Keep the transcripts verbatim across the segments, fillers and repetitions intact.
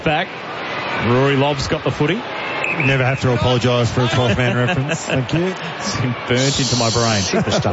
Back. Rory Lobb's got the footy. You never have to apologise for a twelfth man reference. Thank you. It's burnt into my brain.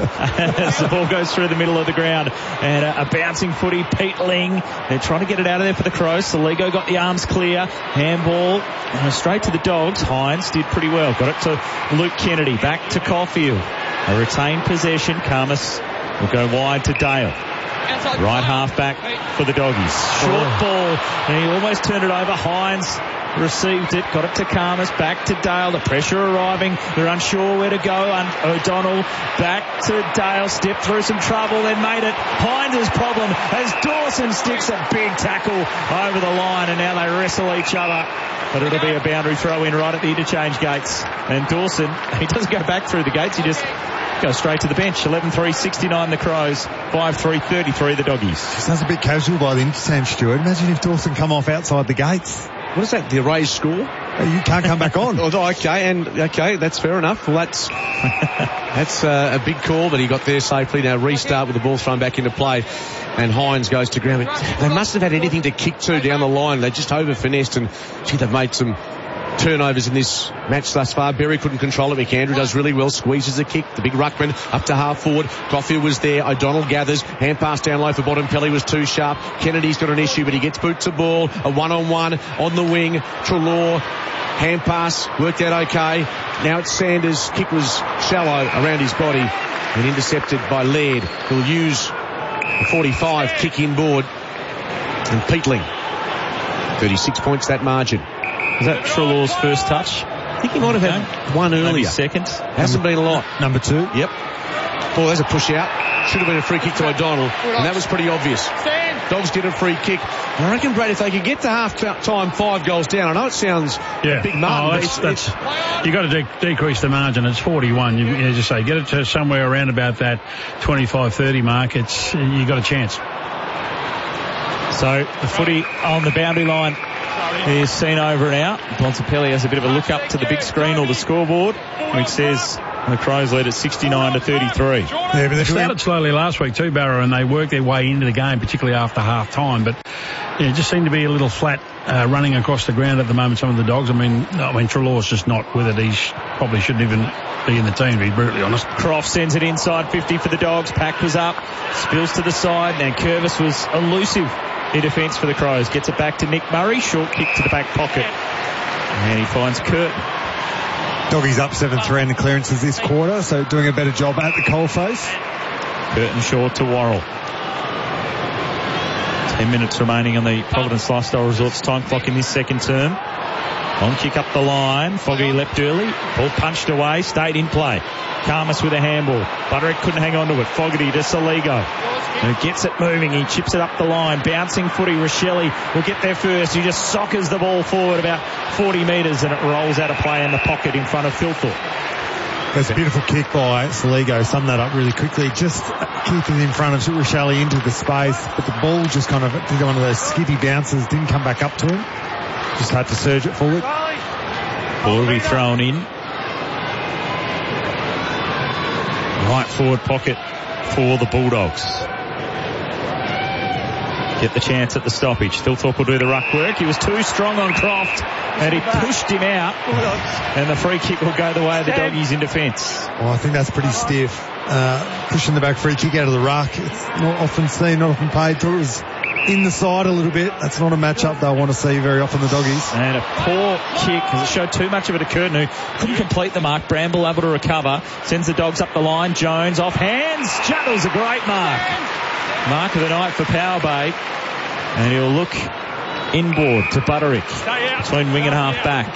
As the ball goes through the middle of the ground. And a, a bouncing footy. Pete Ling. They're trying to get it out of there for the Crows. Soligo got the arms clear. Handball. And straight to the Dogs. Hines did pretty well. Got it to Luke Kennedy. Back to Caulfield. A retained possession. Karmas will go wide to Dale. Right half back for the Doggies. Short ball. And he almost turned it over. Hines received it, got it to Karmas, back to Dale, the pressure arriving, they're unsure where to go, and O'Donnell back to Dale, stepped through some trouble, then made it Hines' problem as Dawson sticks a big tackle over the line, and now they wrestle each other, but it'll be a boundary throw in right at the interchange gates, and Dawson, he doesn't go back through the gates, he just goes straight to the bench. eleven three sixty-nine the Crows, five three thirty-three the Doggies. Sounds a bit casual by the interchange, Stuart. Imagine if Dawson come off outside the gates. What is that, the erased score? You can't come back on. Oh, okay, and okay, that's fair enough. Well, that's that's uh, a big call, but he got there safely. Now restart with the ball thrown back into play, and Hines goes to ground. They must have had anything to kick to down the line. They just over finessed, and gee, they've made some turnovers in this match thus far. Berry couldn't control it. McAndrew does really well, squeezes the kick. The big ruckman up to half forward. Caulfield was there. O'Donnell gathers. Hand pass down low for Bontempelli was too sharp. Kennedy's got an issue, but he gets boot to ball. A one-on-one on the wing. Treloar. Hand pass worked out okay. Now it's Sanders. Kick was shallow around his body and intercepted by Laird, who'll use the forty-five kick inboard. And Peatling. thirty-six points that margin. Is that Treloar's first touch? I think he might have okay. had one earlier. Maybe second. Hasn't been a lot. Number two. Yep. Oh, there's a push out. Should have been a free kick to O'Donnell, and that was pretty obvious. Dogs get a free kick. I reckon, Brad, if they could get to half time five goals down, I know it sounds yeah. a big margin. Oh, that's, it's, that's, you've got to de- decrease the margin. It's forty-one. You, as you say, get it to somewhere around about that twenty-five thirty mark. It's you've got a chance. So the footy on the boundary line is seen over and out. Bontempelli has a bit of a look up to the big screen or the scoreboard, which says the Crows lead at sixty-nine to thirty-three. Yeah, but they started slowly last week too, Barrow, and they worked their way into the game, particularly after half time. But yeah, it just seemed to be a little flat uh, running across the ground at the moment. Some of the Dogs. I mean, I mean, Treloar's just not with it. He sh- probably shouldn't even be in the team, to be brutally honest. Croft sends it inside fifty for the Dogs. Pack was up, spills to the side, and Curvis was elusive in defence for the Crows. Gets it back to Nick Murray. Short kick to the back pocket. And he finds Kurt. Doggies up seven three in the clearances this quarter, so doing a better job at the coalface. Curtin Shaw to Worrell. Ten minutes remaining on the Providence Lifestyle Resorts time clock in this second term. On kick up the line. Foggy leapt early. Ball punched away. Stayed in play. Karmas with a handball. Butterick couldn't hang on to it. Fogarty to Soligo. And gets it moving. He chips it up the line. Bouncing footy. Rochelle will get there first. He just soccers the ball forward about forty metres and it rolls out of play in the pocket in front of Filthorpe. That's a beautiful kick by Soligo. Sum that up really quickly. Just keeping in front of Rochelle into the space, but the ball just kind of did one of those skippy bounces. Didn't come back up to him. Just had to surge it forward. Ball will be thrown in. Right forward pocket for the Bulldogs. Get the chance at the stoppage. Filthorpe will do the ruck work. He was too strong on Croft and he pushed him out. And the free kick will go the way of the Doggies in defence. Well, I think that's pretty stiff. Uh, pushing the back free kick out of the ruck. It's not often seen, not often paid. Thought it was in the side a little bit. That's not a matchup they'll want to see very often, the Doggies. And a poor kick because it showed too much of it to Curtin, who couldn't complete the mark. Bramble able to recover. Sends the Dogs up the line. Jones off hands. Juddle's a great mark. Mark of the night for Power Bay. And he'll look inboard to Butterick. Between wing and half back.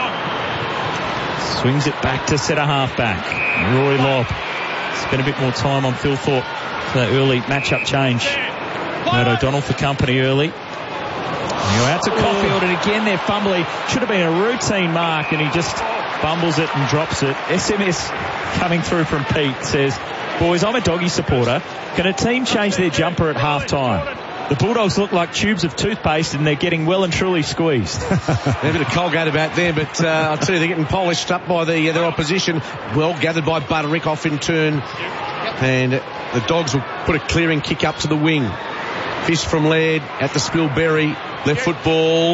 Swings it back to centre half back. Roy Lobb. Spent a bit more time on Filthorpe for that early matchup change. Had O'Donnell for company early. And you're out to Caulfield, and again they're fumbling. Should have been a routine mark, and he just fumbles it and drops it. S M S coming through from Pete says, boys, I'm a Doggy supporter. Can a team change their jumper at half time? The Bulldogs look like tubes of toothpaste and they're getting well and truly squeezed. A bit of Colgate about there, but uh, I'll tell you, they're getting polished up by the, uh, their opposition. Well gathered by Butterick off in turn. And the Dogs will put a clearing kick up to the wing. Fish from Laird at the Spilberry. Left foot ball.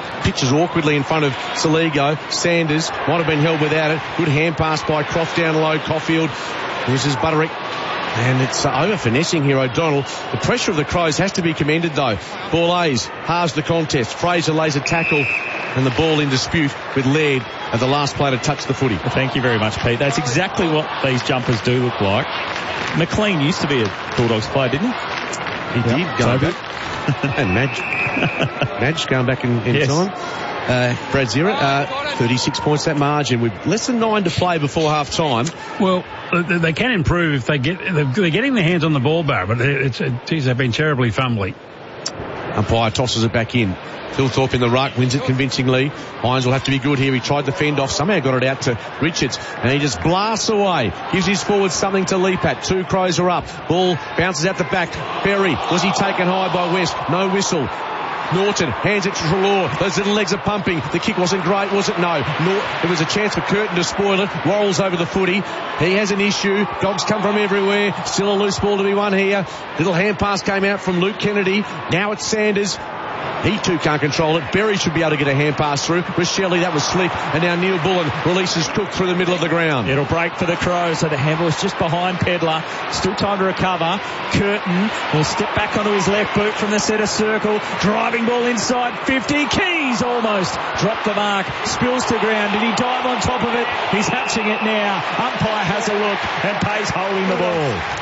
pitches awkwardly in front of Saligo. Sanders might have been held without it. Good hand pass by Croft down low. Caulfield uses Butterick. And it's uh, over finessing here, O'Donnell. The pressure of the Crows has to be commended, though. Ball A's halves the contest. Fraser lays a tackle, and the ball in dispute with Laird at the last play to touch the footy. Well, thank you very much, Pete. That's exactly what these jumpers do look like. McLean used to be a Bulldogs player, didn't he? He yep. did, going so back. And Madge. Madge going back in, in yes. time. Uh, Brad Zira, uh, thirty-six points that margin with less than nine to play before half time. Well, they can improve if they get, they're getting their hands on the ball, Barry, but it's, geez, they've been terribly fumbly. Umpire tosses it back in. Phil Thorpe in the ruck, wins it convincingly. Hines will have to be good here. He tried the fend off, somehow got it out to Richards, and he just blasts away. Gives his forwards something to leap at. Two Crows are up. Ball bounces out the back. Berry, was he taken high by West? No whistle. Norton hands it to Treloar. Those little legs are pumping. The kick wasn't great, was it? No. Nor- there was a chance for Curtin to spoil it. Worrell's over the footy. He has an issue. Dogs come from everywhere. Still a loose ball to be won here. Little hand pass came out from Luke Kennedy. Now it's Sanders. He too can't control it. Berry should be able to get a hand pass through. Rochelle, that was slick. And now Neil Bullen releases Cook through the middle of the ground. It'll break for the Crows, so the handball is just behind Pedlar. Still time to recover. Curtin will step back onto his left boot from the centre circle. Driving ball inside fifty. Keys almost dropped the mark. Spills to ground. Did he dive on top of it? He's hatching it now. Umpire has a look and Pay's holding the ball.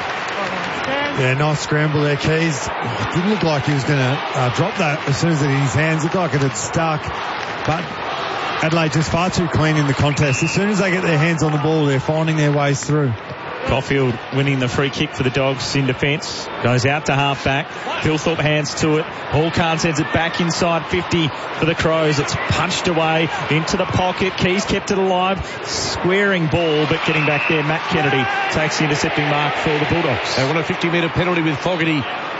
Yeah, nice scramble there, Keys. It didn't look like he was going to uh, drop that as soon as it hit his hands. It looked like it had stuck. But Adelaide just far too clean in the contest. As soon as they get their hands on the ball, they're finding their ways through. Caulfield winning the free kick for the Dogs in defence. Goes out to half back. Philthorpe hands to it. Hall-Khan sends it back inside fifty for the Crows. It's punched away into the pocket. Keys kept it alive. Squaring ball, but getting back there. Matt Kennedy takes the intercepting mark for the Bulldogs. They want a fifty metre penalty with Fogarty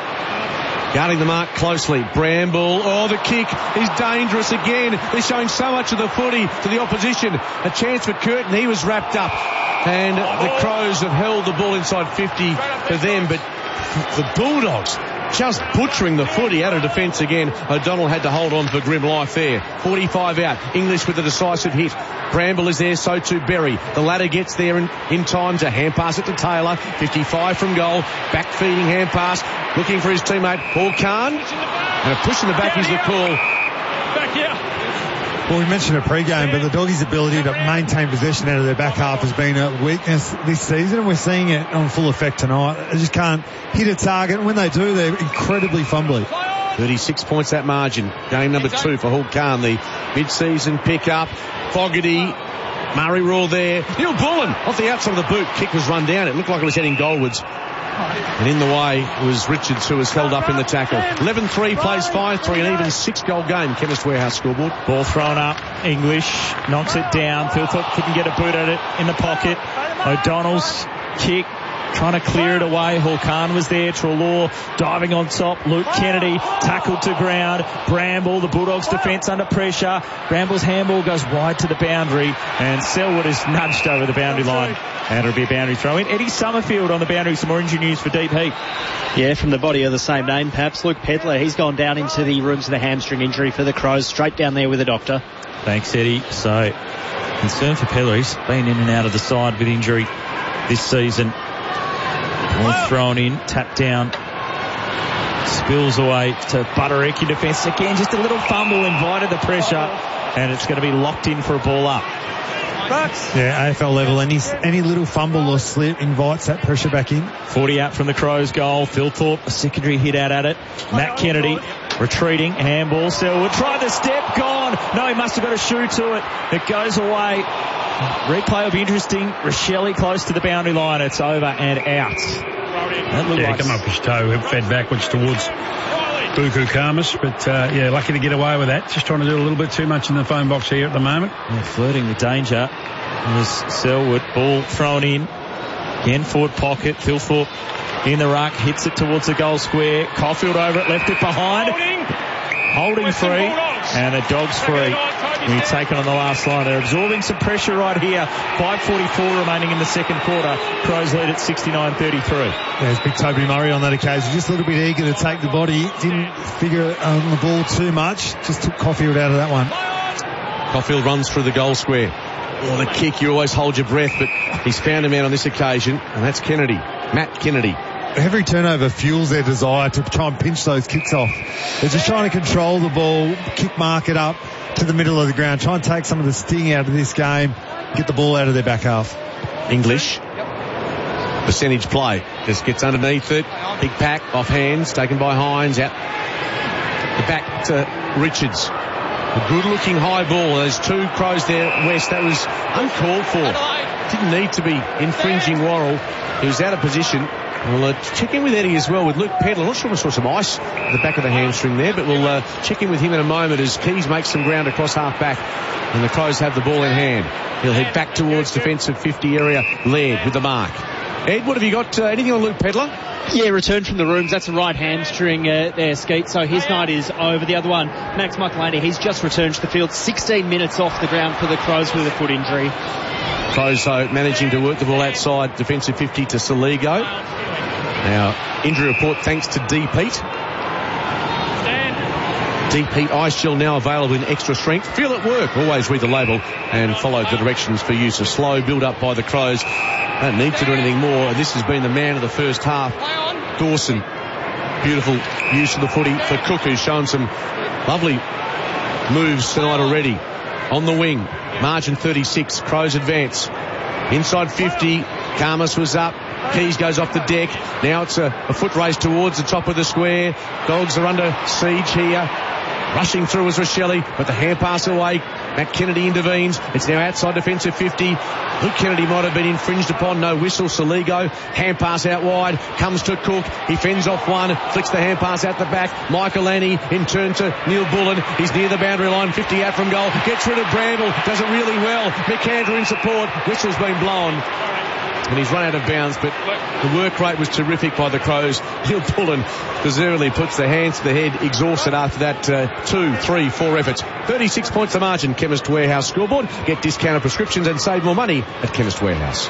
guarding the mark closely. Bramble, oh, the kick is dangerous again. They're showing so much of the footy to the opposition. A chance for Curtin. He was wrapped up. And the Crows have held the ball inside fifty for them, but the Bulldogs just butchering the footy out of defence again. O'Donnell had to hold on for grim life there. forty-five out. English with a decisive hit. Bramble is there, so too Berry. The ladder gets there in, in time to hand pass it to Taylor. fifty-five from goal. Back feeding hand pass. Looking for his teammate, Hall-Khan. And a push in the back is the call. Back here. Well, we mentioned it pre-game, but the Doggies' ability to maintain possession out of their back half has been a weakness this season, and we're seeing it on full effect tonight. They just can't hit a target, and when they do, they're incredibly fumbly. thirty-six points that margin. Game number two for Hall-Khan, the mid-season pick-up. Fogarty, Murray Rule there. Neil Bullen off the outside of the boot. Kick was run down. It looked like it was heading goalwards. And in the way was Richards, who was held up in the tackle. eleven three plays five three, an even six-goal game. Chemist Warehouse scoreboard. Ball thrown up. English knocks it down. Philthorpe couldn't get a boot at it in the pocket. O'Donnell's kick, trying to clear it away. Hall-Khan was there. Treloar diving on top. Luke Kennedy tackled to ground. Bramble, the Bulldogs defence under pressure. Bramble's handball goes wide to the boundary, and Selwood is nudged over the boundary line. And it'll be a boundary throw in. Eddie Summerfield on the boundary. Some more injury news for Deep Heat. Yeah, from the body of the same name, perhaps. Luke Pedlar, he's gone down into the rooms with a hamstring injury for the Crows. Straight down there with a doctor. Thanks, Eddie. So, concern for Pedlar. He's been in and out of the side with injury this season. Ball thrown in, tapped down. Spills away to Butterick in defence. Again, just a little fumble invited the pressure. And it's going to be locked in for a ball up. Yeah, A F L level, any any little fumble or slip invites that pressure back in. forty out from the Crows goal. Philthorpe, a secondary hit out at it. Matt Kennedy retreating, handball. Selwood tried the step, gone. No, he must have got a shoe to it. It goes away. Replay will be interesting. Rochelle close to the boundary line. It's over and out. That yeah, like come up his toe, fed backwards towards Buku Khamis, but uh, yeah, lucky to get away with that. Just trying to do a little bit too much in the phone box here at the moment. Yeah, flirting with danger. There's Selwood, ball thrown in. Again, forward pocket. Philthorpe in the ruck, hits it towards the goal square. Caulfield over it, left it behind. Holding free. And the Dogs free. He's taken on the last line. They're absorbing some pressure right here. five forty-four remaining in the second quarter. Crows lead at sixty-nine thirty-three. There's big Toby Murray on that occasion. Just a little bit eager to take the body. Didn't figure on the ball too much. Just took Caulfield out of that one. Caulfield runs through the goal square. Oh, the kick, you always hold your breath, but he's found him out on this occasion, and that's Kennedy. Matt Kennedy. Every turnover fuels their desire to try and pinch those kicks off. They're just trying to control the ball, kick mark it up to the middle of the ground, try and take some of the sting out of this game, get the ball out of their back half. English. Percentage play. Just gets underneath it. Big pack off hands, taken by Hines. Out the back to Richards. A good-looking high ball. There's two Crows there, West. That was uncalled for. Didn't need to be infringing Worrell. He was out of position. We'll uh, check in with Eddie as well with Luke Pedler. I'm not sure we saw some ice at the back of the hamstring there, but we'll uh, check in with him in a moment as Keys makes some ground across half back and the Crows have the ball in hand. He'll head back towards defensive fifty area. Laird with the mark. Ed, what have you got? Uh, anything on Luke Pedler? Yeah, returned from the rooms. That's a right hamstring uh, there, Skeet. So his night is over. The other one, Max Michelini, he's just returned to the field. sixteen minutes off the ground for the Crows with a foot injury. Crows, though, managing to work the ball outside defensive fifty to Soligo. Now, injury report thanks to D. Pete. D. Pete Ice Gel now available in extra strength. Feel it work. Always read the label and follow the directions for use. A slow build-up by the Crows. Don't need to do anything more. This has been the man of the first half. Dawson. Beautiful use of the footy for Cook, who's shown some lovely moves tonight already. On the wing. Margin thirty-six. Crows advance. Inside fifty. Karmas was up. Keys goes off the deck. Now it's a, a foot race towards the top of the square. Dogs are under siege here. Rushing through is Rochelle, but the hand pass away. Matt Kennedy intervenes. It's now outside defensive fifty. Luke Kennedy might have been infringed upon. No whistle. Soligo. Hand pass out wide. Comes to Cook. He fends off one. Flicks the hand pass out the back. Michael Annie in turn to Neil Bullen. He's near the boundary line. fifty out from goal. Gets rid of Bramble. Does it really well. McAndrew in support. Whistle's been blown. And he's run out of bounds, but the work rate was terrific by the Crows. Neil Bullen deservedly puts the hands to the head, exhausted after that uh, two, three, four efforts. thirty-six points the margin. Chemist Warehouse scoreboard. Get discounted prescriptions and save more money at Chemist Warehouse.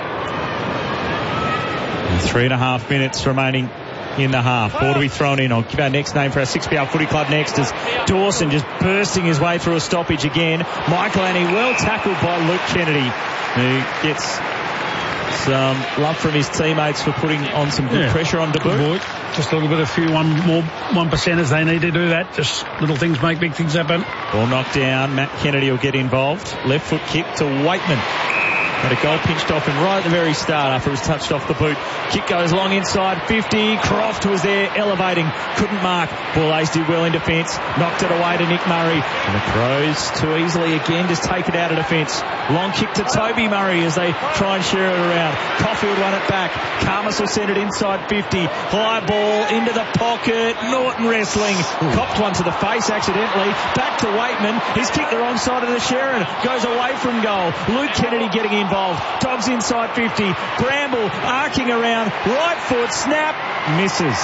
And three and a half minutes remaining in the half. Ball to be thrown in. I'll give our next name for our six P R Footy Club next as Dawson just bursting his way through a stoppage again. Michael Annie well tackled by Luke Kennedy, who gets some love from his teammates for putting on some good yeah. pressure on Debut. Just a little bit of few one more one percenters. They need to do that. Just little things make big things happen. Ball knocked down. Matt Kennedy will get involved. Left foot kick to Waitman. Had a goal pinched off him right at the very start after it was touched off the boot. Kick goes long inside fifty. Croft was there elevating. Couldn't mark. Ball Ace did well in defence. Knocked it away to Nick Murray. And the Crows too easily again just take it out of defence. Long kick to Toby Murray as they try and share it around. Caulfield won it back. Karmas will send it inside fifty. High ball into the pocket. Norton wrestling. Copped one to the face accidentally. Back to Waitman. He's kicked the wrong side of the Sharon. Goes away from goal. Luke Kennedy getting involved. Dogs inside fifty. Bramble arcing around. Right foot snap. Misses.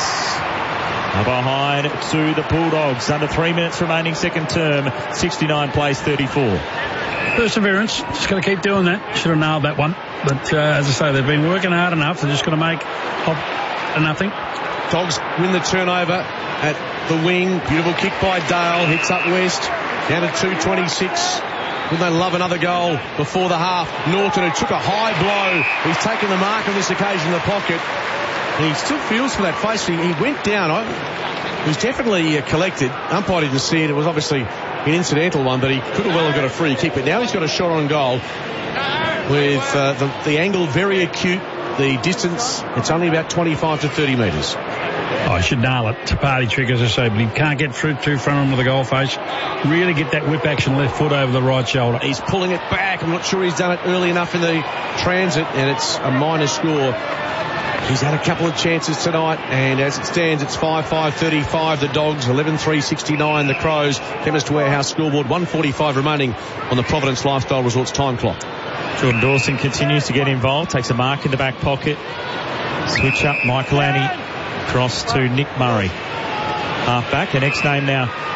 Behind to the Bulldogs. Under three minutes remaining second term. sixty-nine plays thirty-four. Perseverance. Just got to keep doing that. Should have nailed that one. But uh, as I say, they've been working hard enough. They're just going to make hop a nothing. Dogs win the turnover at the wing. Beautiful kick by Dale. Hits up West. Down to two twenty-six. Wouldn't they love another goal before the half? Norton, who took a high blow. He's taken the mark on this occasion in the pocket. He still feels for that face. He, he went down. I, he was definitely uh, collected. Umpire didn't see it. It was obviously an incidental one, but he could have well have got a free kick. But now he's got a shot on goal with uh, the, the angle very acute. The distance, it's only about twenty-five to thirty metres. Oh, I should nail it. It's a party trick, as I say, but he can't get through too front of the goal face. Really get that whip action left foot over the right shoulder. He's pulling it back. I'm not sure he's done it early enough in the transit, and it's a minor score. He's had a couple of chances tonight, and as it stands, it's five five thirty-five. The Dogs, eleven three sixty-nine. The Crows. Chemist Warehouse scoreboard, one forty-five remaining on the Providence Lifestyle Resorts time clock. Jordan Dawson continues to get involved, takes a mark in the back pocket. Switch up, Michael Annie. Cross to Nick Murray. Half back, the next name now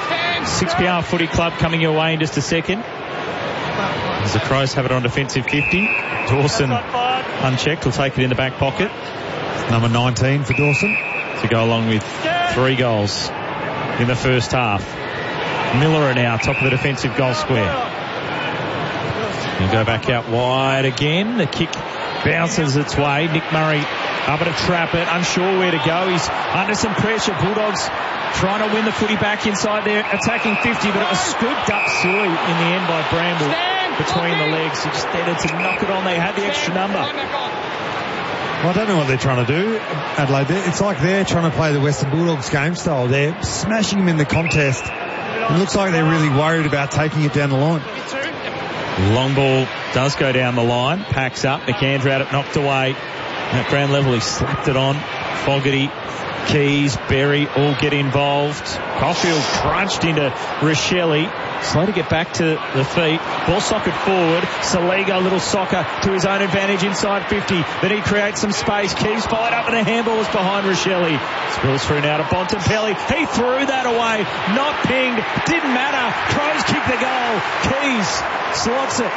six P R Footy Club coming your way in just a second. As the Crows have it on defensive fifty. Dawson unchecked will take it in the back pocket. Number nineteen for Dawson. To go along with three goals in the first half. Miller now top of the defensive goal square. He'll go back out wide again. The kick bounces its way. Nick Murray able to trap it, unsure where to go. He's under some pressure. Bulldogs trying to win the footy back inside there, attacking fifty, but it was scooped up silly in the end by Bramble between the legs. He just needed to knock it on. They had the extra number. Well, I don't know what they're trying to do, Adelaide. It's like they're trying to play the Western Bulldogs game style. They're smashing them in the contest. It looks like they're really worried about taking it down the line. Long ball does go down the line. Packs up. McAndrew had it knocked away. At ground level, he slapped it on. Fogarty, Keys, Berry all get involved. Caulfield crunched into Rochelle. Slow to get back to the feet. Ball socket forward. Saliga, little soccer to his own advantage inside fifty. Then he creates some space. Keys fired up and a handball was behind Rochelle. Spills through now to Bontempelli. He threw that away. Not pinged. Didn't matter. Crows kick the goal. Keys slots it.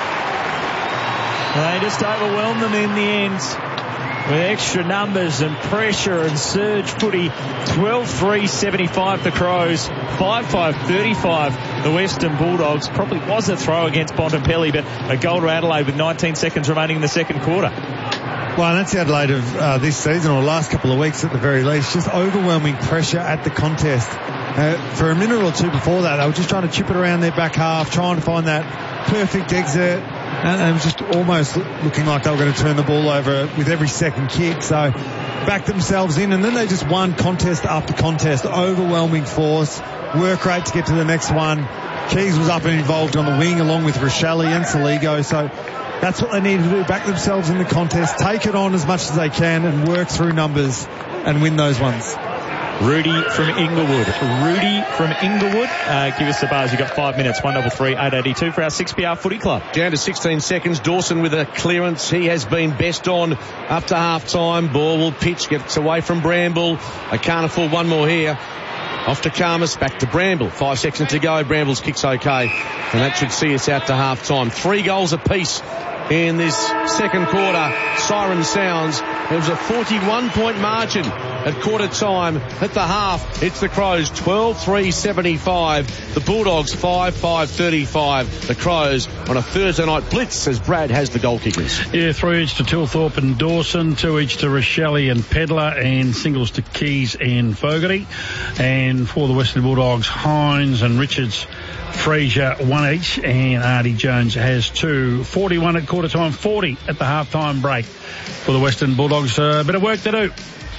They just overwhelmed them in the end. With extra numbers and pressure and surge footy. twelve three seventy-five the Crows, five five thirty-five the Western Bulldogs. Probably was a throw against Bontempelli, but a goal to Adelaide with nineteen seconds remaining in the second quarter. Well, and that's the Adelaide of uh, this season, or the last couple of weeks at the very least. Just overwhelming pressure at the contest. Uh, for a minute or two before that, they were just trying to chip it around their back half, trying to find that perfect exit. And it was just almost looking like they were going to turn the ball over with every second kick. So backed themselves in, and then they just won contest after contest. Overwhelming force, work rate to get to the next one. Keys was up and involved on the wing along with Rochelle and Saligo. So that's what they need to do, back themselves in the contest, take it on as much as they can and work through numbers and win those ones. Rudy from Inglewood. Rudy from Inglewood. Uh, give us the buzz. You've got five minutes. one double three eight eight two for our six P R Footy Club. Down to sixteen seconds. Dawson with a clearance. He has been best on up to half time. Ball will pitch. Gets away from Bramble. They can't afford one more here. Off to Karmas. Back to Bramble. Five seconds to go. Bramble's kick's okay. And that should see us out to half time. Three goals apiece in this second quarter. Siren sounds. There was a forty-one point margin at quarter time. At the half, it's the Crows twelve three seventy-five. The Bulldogs five five thirty-five. The Crows on a Thursday night blitz as Brad has the goal kickers. Yeah, three each to Tilthorpe and Dawson, two each to Rochelle and Pedler, and singles to Keys and Fogarty. And for the Western Bulldogs, Hines and Richards, Fraser one each, and Artie Jones has two. forty-one at quarter time, forty at the half-time break for the Western Bulldogs. A uh, bit of work to do.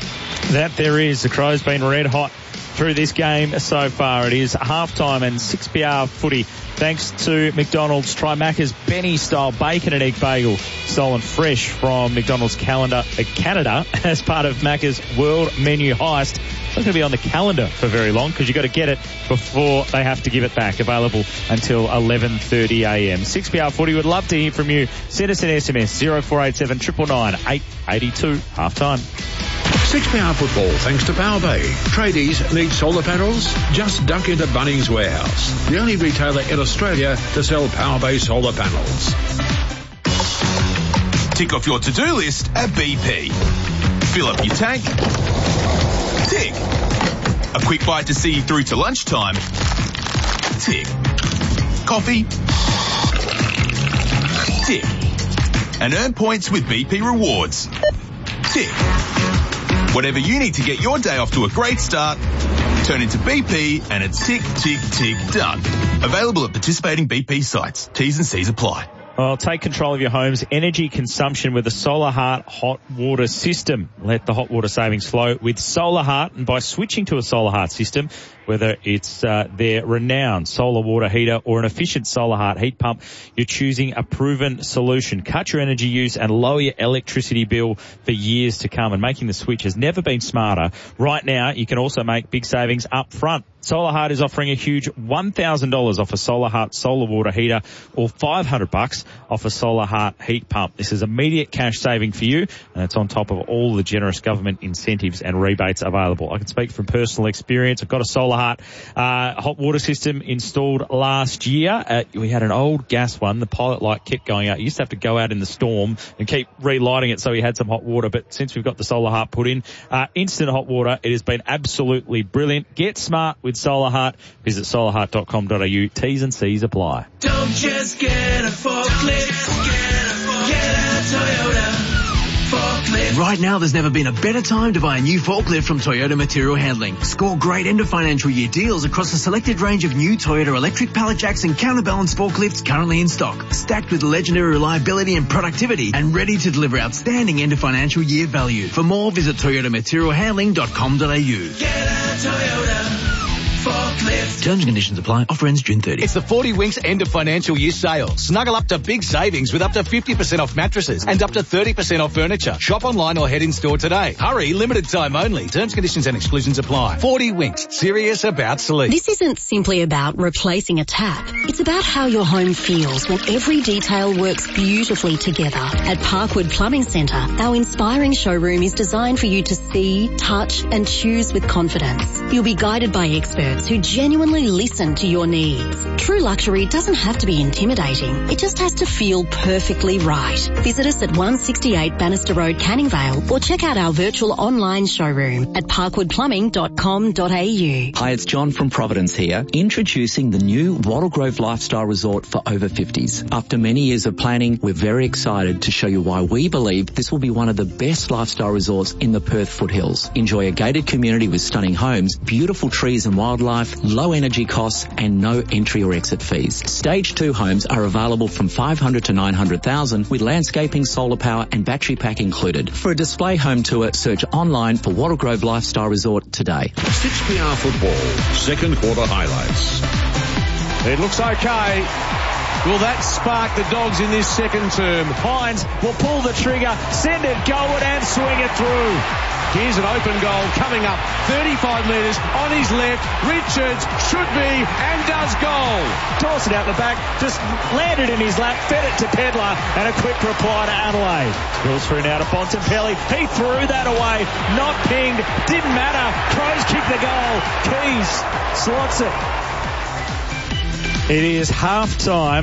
That there is. The Crows been red hot through this game so far. It is half-time and six P R Footy. Thanks to McDonald's. Try Macca's Benny-style bacon and egg bagel, stolen fresh from McDonald's calendar, uh, Canada, as part of Macca's World Menu Heist. It's not going to be on the calendar for very long because you've got to get it before they have to give it back. Available until eleven thirty a m. six P R Footy would love to hear from you. Send us an S M S, zero four eight seven nine nine nine eight eight two. Half-time. six P R Football, thanks to Power Bay. Tradies need solar panels? Just duck into Bunnings Warehouse, the only retailer in Australia to sell Power Bay solar panels. Tick off your to-do list at B P. Fill up your tank. Tick. A quick bite to see you through to lunchtime. Tick. Coffee. Tick. And earn points with B P Rewards. Tick. Whatever you need to get your day off to a great start, turn into B P and it's tick, tick, tick, done. Available at participating B P sites. T's and C's apply. Well, take control of your home's energy consumption with the Solar Heart hot water system. Let the hot water savings flow with Solar Heart, and by switching to a Solar Heart system, whether it's uh, their renowned solar water heater or an efficient Solar Heart heat pump, you're choosing a proven solution. Cut your energy use and lower your electricity bill for years to come, and making the switch has never been smarter. Right now, you can also make big savings up front. Solar Heart is offering a huge one thousand dollars off a Solar Heart solar water heater or five hundred bucks off a Solar Heart heat pump. This is immediate cash saving for you, and it's on top of all the generous government incentives and rebates available. I can speak from personal experience. I've got a Solar Hart uh, hot water system installed last year. Uh, we had an old gas one. The pilot light kept going out. You used to have to go out in the storm and keep relighting it so you had some hot water. But since we've got the Solar Heart put in, uh, instant hot water, it has been absolutely brilliant. Get smart with Solar Heart. Visit solar heart dot com dot a u. T's and C's apply. Don't just get a forklift, get a Toyota forklift. Right now, there's never been a better time to buy a new forklift from Toyota Material Handling. Score great end of financial year deals across a selected range of new Toyota electric pallet jacks and counterbalance forklifts currently in stock, stacked with legendary reliability and productivity, and ready to deliver outstanding end of financial year value. For more, visit toyota material handling dot com dot a u. Get a Toyota forklift. Terms and conditions apply. Offer ends June thirtieth. It's the forty Winks end of financial year sale. Snuggle up to big savings with up to fifty percent off mattresses and up to thirty percent off furniture. Shop online or head in store today. Hurry, limited time only. Terms, conditions and exclusions apply. forty Winks. Serious about sleep. This isn't simply about replacing a tap. It's about how your home feels when every detail works beautifully together. At Parkwood Plumbing Centre, our inspiring showroom is designed for you to see, touch and choose with confidence. You'll be guided by experts who genuinely listen to your needs. True luxury doesn't have to be intimidating. It just has to feel perfectly right. Visit us at one sixty-eight Bannister Road, Canning Vale, or check out our virtual online showroom at parkwood plumbing dot com dot a u. Hi, it's John from Providence here, introducing the new Wattle Grove Lifestyle Resort for over fifties. After many years of planning, we're very excited to show you why we believe this will be one of the best lifestyle resorts in the Perth foothills. Enjoy a gated community with stunning homes, beautiful trees and wildlife, low energy costs and no entry or exit fees. Stage two homes are available from five hundred to nine hundred thousand with landscaping, solar power and battery pack included. For a display home tour, search online for Wattle Grove Lifestyle Resort today. six P R Football, second quarter highlights. It looks okay. Will that spark the Dogs in this second term? Hines will pull the trigger, send it goalward and swing it through. Here's an open goal coming up thirty-five metres on his left. Richards should be and does goal. Toss it out the back, just landed in his lap, fed it to Pedler and a quick reply to Adelaide. Spills through now to Bontempelli. He threw that away, not pinged, didn't matter. Crows kick the goal. Keys slots it. It is half time.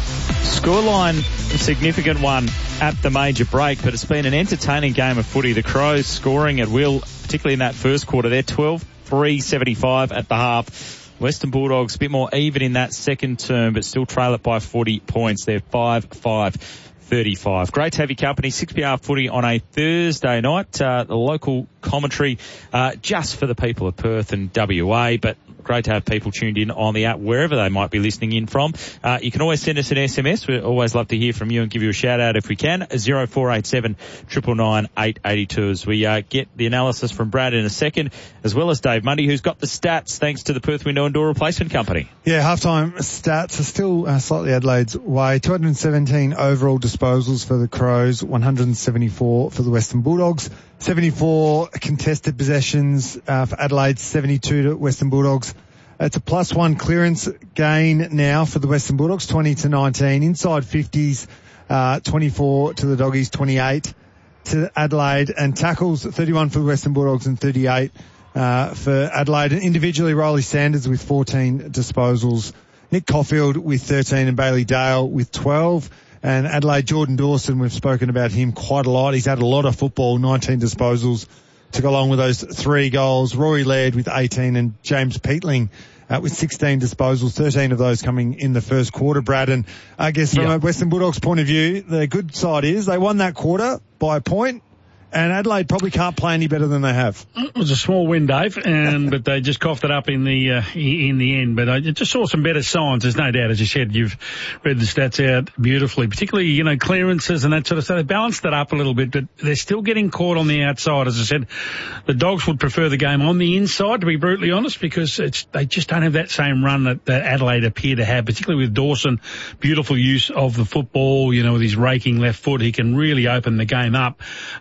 Scoreline, a significant one at the major break, but it's been an entertaining game of footy. The Crows scoring at will, particularly in that first quarter. They're twelve three seventy-five at the half. Western Bulldogs a bit more even in that second term, but still trail it by forty points. They're five five thirty-five. Great to have your company. six P R footy on a Thursday night. Uh, the local commentary uh, just for the people of Perth and W A, but great to have people tuned in on the app wherever they might be listening in from. Uh, you can always send us an S M S. We always love to hear from you and give you a shout out if we can. zero four eight seven, nine nine nine, eight eight two as we uh, get the analysis from Brad in a second, as well as Dave Mundy, who's got the stats thanks to the Perth Window and Door Replacement Company. Yeah, halftime stats are still uh, slightly Adelaide's way. two hundred seventeen overall disposals for the Crows, one hundred seventy-four for the Western Bulldogs. seventy-four contested possessions uh, for Adelaide, seventy-two to Western Bulldogs. It's a plus one clearance gain now for the Western Bulldogs, twenty to nineteen. Inside fifties, uh, twenty-four to the Doggies, twenty-eight to Adelaide. And tackles, thirty-one for the Western Bulldogs and thirty-eight uh, for Adelaide. And individually, Riley Sanders with fourteen disposals. Nick Caulfield with thirteen and Bailey Dale with twelve. And Adelaide, Jordan Dawson, we've spoken about him quite a lot. He's had a lot of football, nineteen disposals to go along with those three goals. Rory Laird with eighteen and James Peatling uh, with sixteen disposals, thirteen of those coming in the first quarter, Brad. And I guess from yeah. a Western Bulldogs point of view, the good side is they won that quarter by a point. And Adelaide probably can't play any better than they have. It was a small win, Dave, and but they just coughed it up in the uh, in the end. But I just saw some better signs. There's no doubt, as you said, you've read the stats out beautifully, particularly, you know, clearances and that sort of stuff. They balanced that up a little bit, but they're still getting caught on the outside. As I said, the Dogs would prefer the game on the inside, to be brutally honest, because it's they just don't have that same run that, that Adelaide appear to have, particularly with Dawson. Beautiful use of the football, you know, with his raking left foot. He can really open the game up. Um, and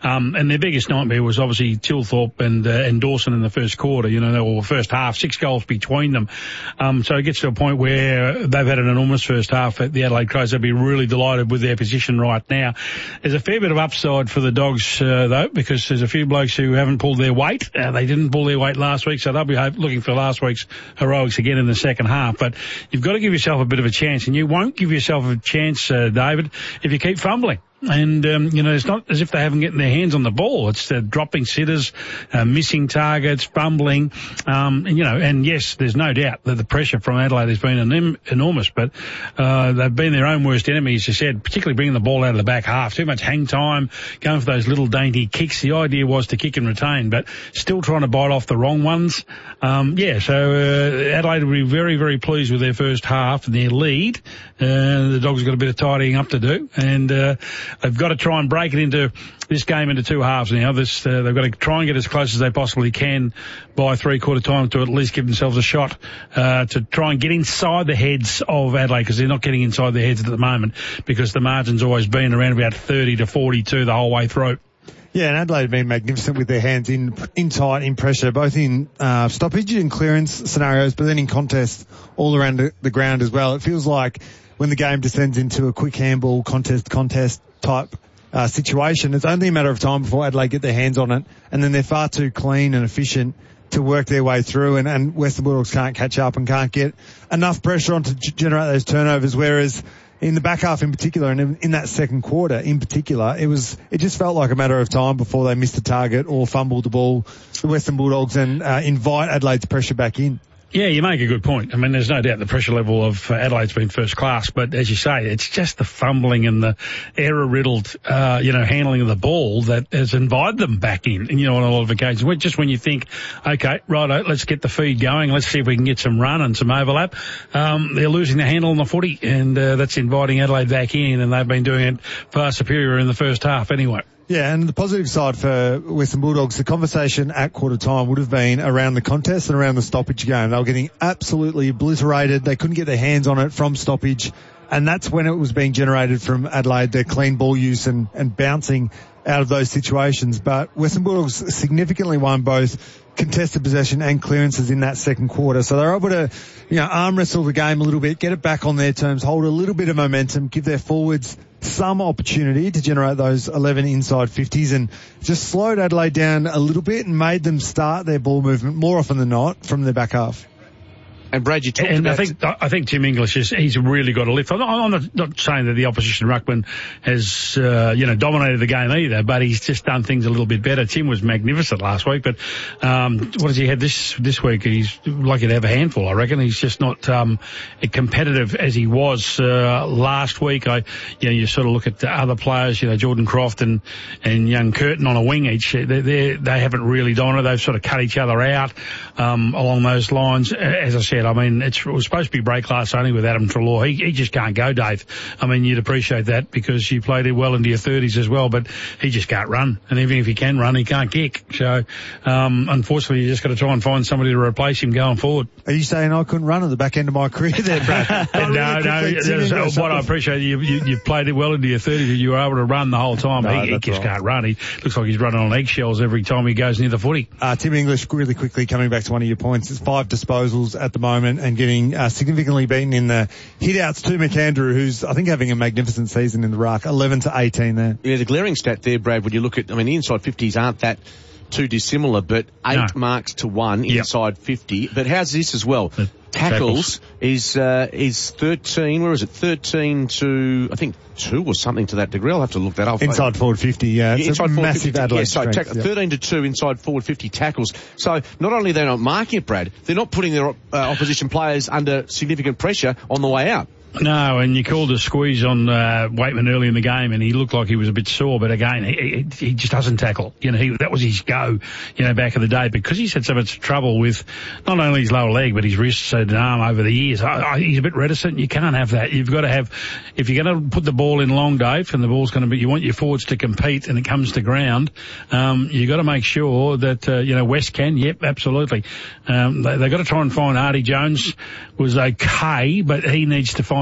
and their biggest nightmare was obviously Tilthorpe and, uh, and Dawson in the first quarter, you know, or first half, six goals between them. Um, so it gets to a point where they've had an enormous first half at the Adelaide Crows. They'll be really delighted with their position right now. There's a fair bit of upside for the Dogs, uh, though, because there's a few blokes who haven't pulled their weight. Uh, they didn't pull their weight last week, so they'll be looking for last week's heroics again in the second half. But you've got to give yourself a bit of a chance, and you won't give yourself a chance, uh, David, if you keep fumbling. And, um, you know, it's not as if they haven't getting their hands on the ball. It's uh, dropping sitters, uh, missing targets, fumbling. Um, and, you know, and yes, there's no doubt that the pressure from Adelaide has been enorm- enormous, but uh, they've been their own worst enemy, as you said, particularly bringing the ball out of the back half. Too much hang time, going for those little dainty kicks. The idea was to kick and retain, but still trying to bite off the wrong ones. Um, yeah, so uh, Adelaide will be very, very pleased with their first half and their lead. Uh, the Dogs have got a bit of tidying up to do, and uh, they've got to try and break it into this game into two halves now. This, uh, they've got to try and get as close as they possibly can by three-quarter time to at least give themselves a shot uh, to try and get inside the heads of Adelaide, because they're not getting inside their heads at the moment because the margin's always been around about thirty to forty-two the whole way through. Yeah, and Adelaide have been magnificent with their hands in, in tight, in pressure, both in uh, stoppage and clearance scenarios, but then in contest all around the, the ground as well. It feels like when the game descends into a quick handball contest, contest type uh, situation, it's only a matter of time before Adelaide get their hands on it, and then they're far too clean and efficient to work their way through, and, and Western Bulldogs can't catch up and can't get enough pressure on to g- generate those turnovers, whereas in the back half in particular, and in, in that second quarter in particular, it was it just felt like a matter of time before they missed a target or fumbled the ball, the Western Bulldogs, and uh, invite Adelaide's pressure back in. Yeah, you make a good point. I mean, there's no doubt the pressure level of uh, Adelaide's been first class, but as you say, it's just the fumbling and the error-riddled, uh, you know, handling of the ball that has invited them back in, you know, on a lot of occasions. Just when you think, okay, righto, let's get the feed going, let's see if we can get some run and some overlap, um, they're losing the handle on the footy, and uh, that's inviting Adelaide back in, and they've been doing it far superior in the first half anyway. Yeah, and the positive side for Western Bulldogs, the conversation at quarter time would have been around the contest and around the stoppage game. They were getting absolutely obliterated. They couldn't get their hands on it from stoppage, and that's when it was being generated from Adelaide, their clean ball use and, and bouncing out of those situations. But Western Bulldogs significantly won both contested possession and clearances in that second quarter. So they're able to, you know, arm wrestle the game a little bit, get it back on their terms, hold a little bit of momentum, give their forwards some opportunity to generate those eleven inside fifties, and just slowed Adelaide down a little bit and made them start their ball movement more often than not from their back half. And Brad, you talked and about... I think I think Tim English is he's really got a lift. I'm not, I'm not, not saying that the opposition ruckman has uh, you know dominated the game either, but he's just done things a little bit better. Tim was magnificent last week, but um, what has he had this this week? He's lucky to have a handful, I reckon. He's just not um, competitive as he was uh, last week. I you know you sort of look at the other players, you know Jordan Croft and and young Curtin on a wing each. They they they haven't really dominated. They've sort of cut each other out um, along those lines. As I said, I mean, it's, it was supposed to be break class only with Adam Treloar. He, he just can't go, Dave. I mean, you'd appreciate that because you played it well into your thirties as well, but he just can't run. And even if he can run, he can't kick. So, um, unfortunately, you just got to try and find somebody to replace him going forward. Are you saying I couldn't run at the back end of my career there, Brad? no, really no. What I appreciate, you, you, you played it well into your thirties. You were able to run the whole time. No, he, he just right. can't run. He looks like he's running on eggshells every time he goes near the footy. Uh, Tim English, really quickly coming back to one of your points, it's five disposals at the moment and getting uh, significantly beaten in the hit-outs to McAndrew, who's, I think, having a magnificent season in the ruck, eleven to eighteen there. Yeah, the glaring stat there, Brad, when you look at, I mean, the inside fifties aren't that too dissimilar, but eight no. marks to one yep. inside fifty. But how's this as well? The tackles, tackles is uh, is thirteen, where is it? thirteen to, I think, two or something to that degree. I'll have to look that up. Inside forward fifty, yeah. It's yeah, a massive Adelaide yeah, so strength, ta- yep. thirteen to two inside forward fifty tackles. So not only they're not marking it, Brad, they're not putting their uh, opposition players under significant pressure on the way out. No, and you called a squeeze on uh, Waitman early in the game, and he looked like he was a bit sore. But again, he, he, he just doesn't tackle. You know, he, that was his go. You know, back in the day, because he's had so much trouble with not only his lower leg but his wrists and arm over the years. I, I, he's a bit reticent. You can't have that. You've got to have, if you're going to put the ball in long, Dave, and the ball's going to be, you want your forwards to compete, and it comes to ground. Um, you got to make sure that uh, you know West can. Yep, absolutely. Um, they they got to try and find Artie Jones was okay, but he needs to find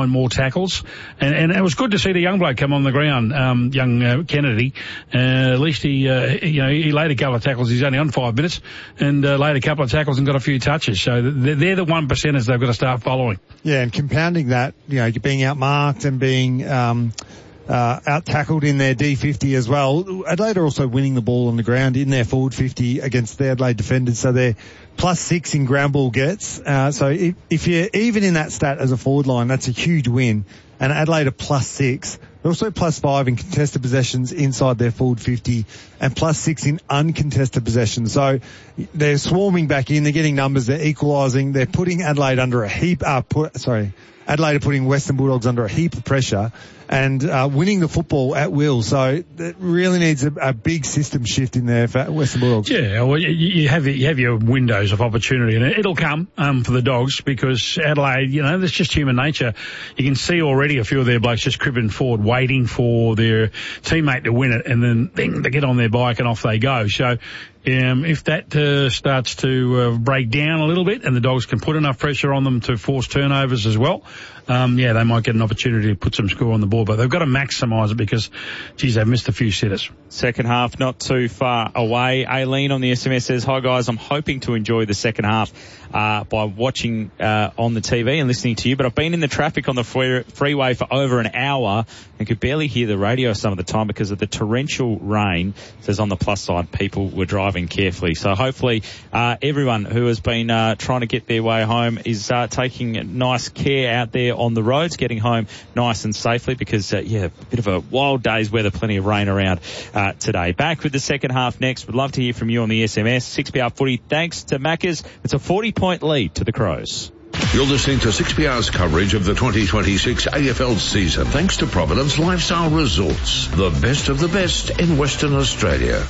nine more tackles. And, and it was good to see the young bloke come on the ground, um, young uh, Kennedy. Uh, at least he, uh, you know, he laid a couple of tackles. He's only on five minutes and uh, laid a couple of tackles and got a few touches. So they're, they're the one percenters they've got to start following. Yeah, and compounding that, you know, being outmarked and being um, uh, out-tackled in their D fifty as well. Adelaide are also winning the ball on the ground in their forward fifty against the Adelaide defenders, so they're plus six in ground ball gets. Uh, so if, if you're even in that stat as a forward line, that's a huge win. And Adelaide are plus six. They're also plus five in contested possessions inside their forward fifty and plus six in uncontested possessions. So they're swarming back in. They're getting numbers. They're equalising. They're putting Adelaide under a heap, uh, put, sorry, Adelaide are putting Western Bulldogs under a heap of pressure and uh, winning the football at will. So it really needs a, a big system shift in there for Western Bulldogs. Yeah, well, you, you have you have your windows of opportunity, and it'll come um, for the Dogs because Adelaide, you know, that's just human nature. You can see already a few of their blokes just cribbing forward, waiting for their teammate to win it, and then bing, they get on their bike and off they go. So Um, if that uh, starts to uh, break down a little bit and the Dogs can put enough pressure on them to force turnovers as well, um, yeah, they might get an opportunity to put some score on the board. But they've got to maximise it because, geez, they've missed a few sitters. Second half not too far away. Aileen on the S M S says, hi guys, I'm hoping to enjoy the second half uh, by watching uh, on the T V and listening to you, but I've been in the traffic on the free- freeway for over an hour and could barely hear the radio some of the time because of the torrential rain. It says on the plus side, people were driving carefully. So hopefully uh, everyone who has been uh, trying to get their way home is uh, taking nice care out there on the roads, getting home nice and safely because, uh, yeah, a bit of a wild day's weather, plenty of rain around uh, today. Back with the second half next. We'd love to hear from you on the S M S. six P R footy, thanks to Macca's. It's a forty-point lead to the Crows. You're listening to six P R's coverage of the twenty twenty-six A F L season, thanks to Providence Lifestyle Resorts, the best of the best in Western Australia.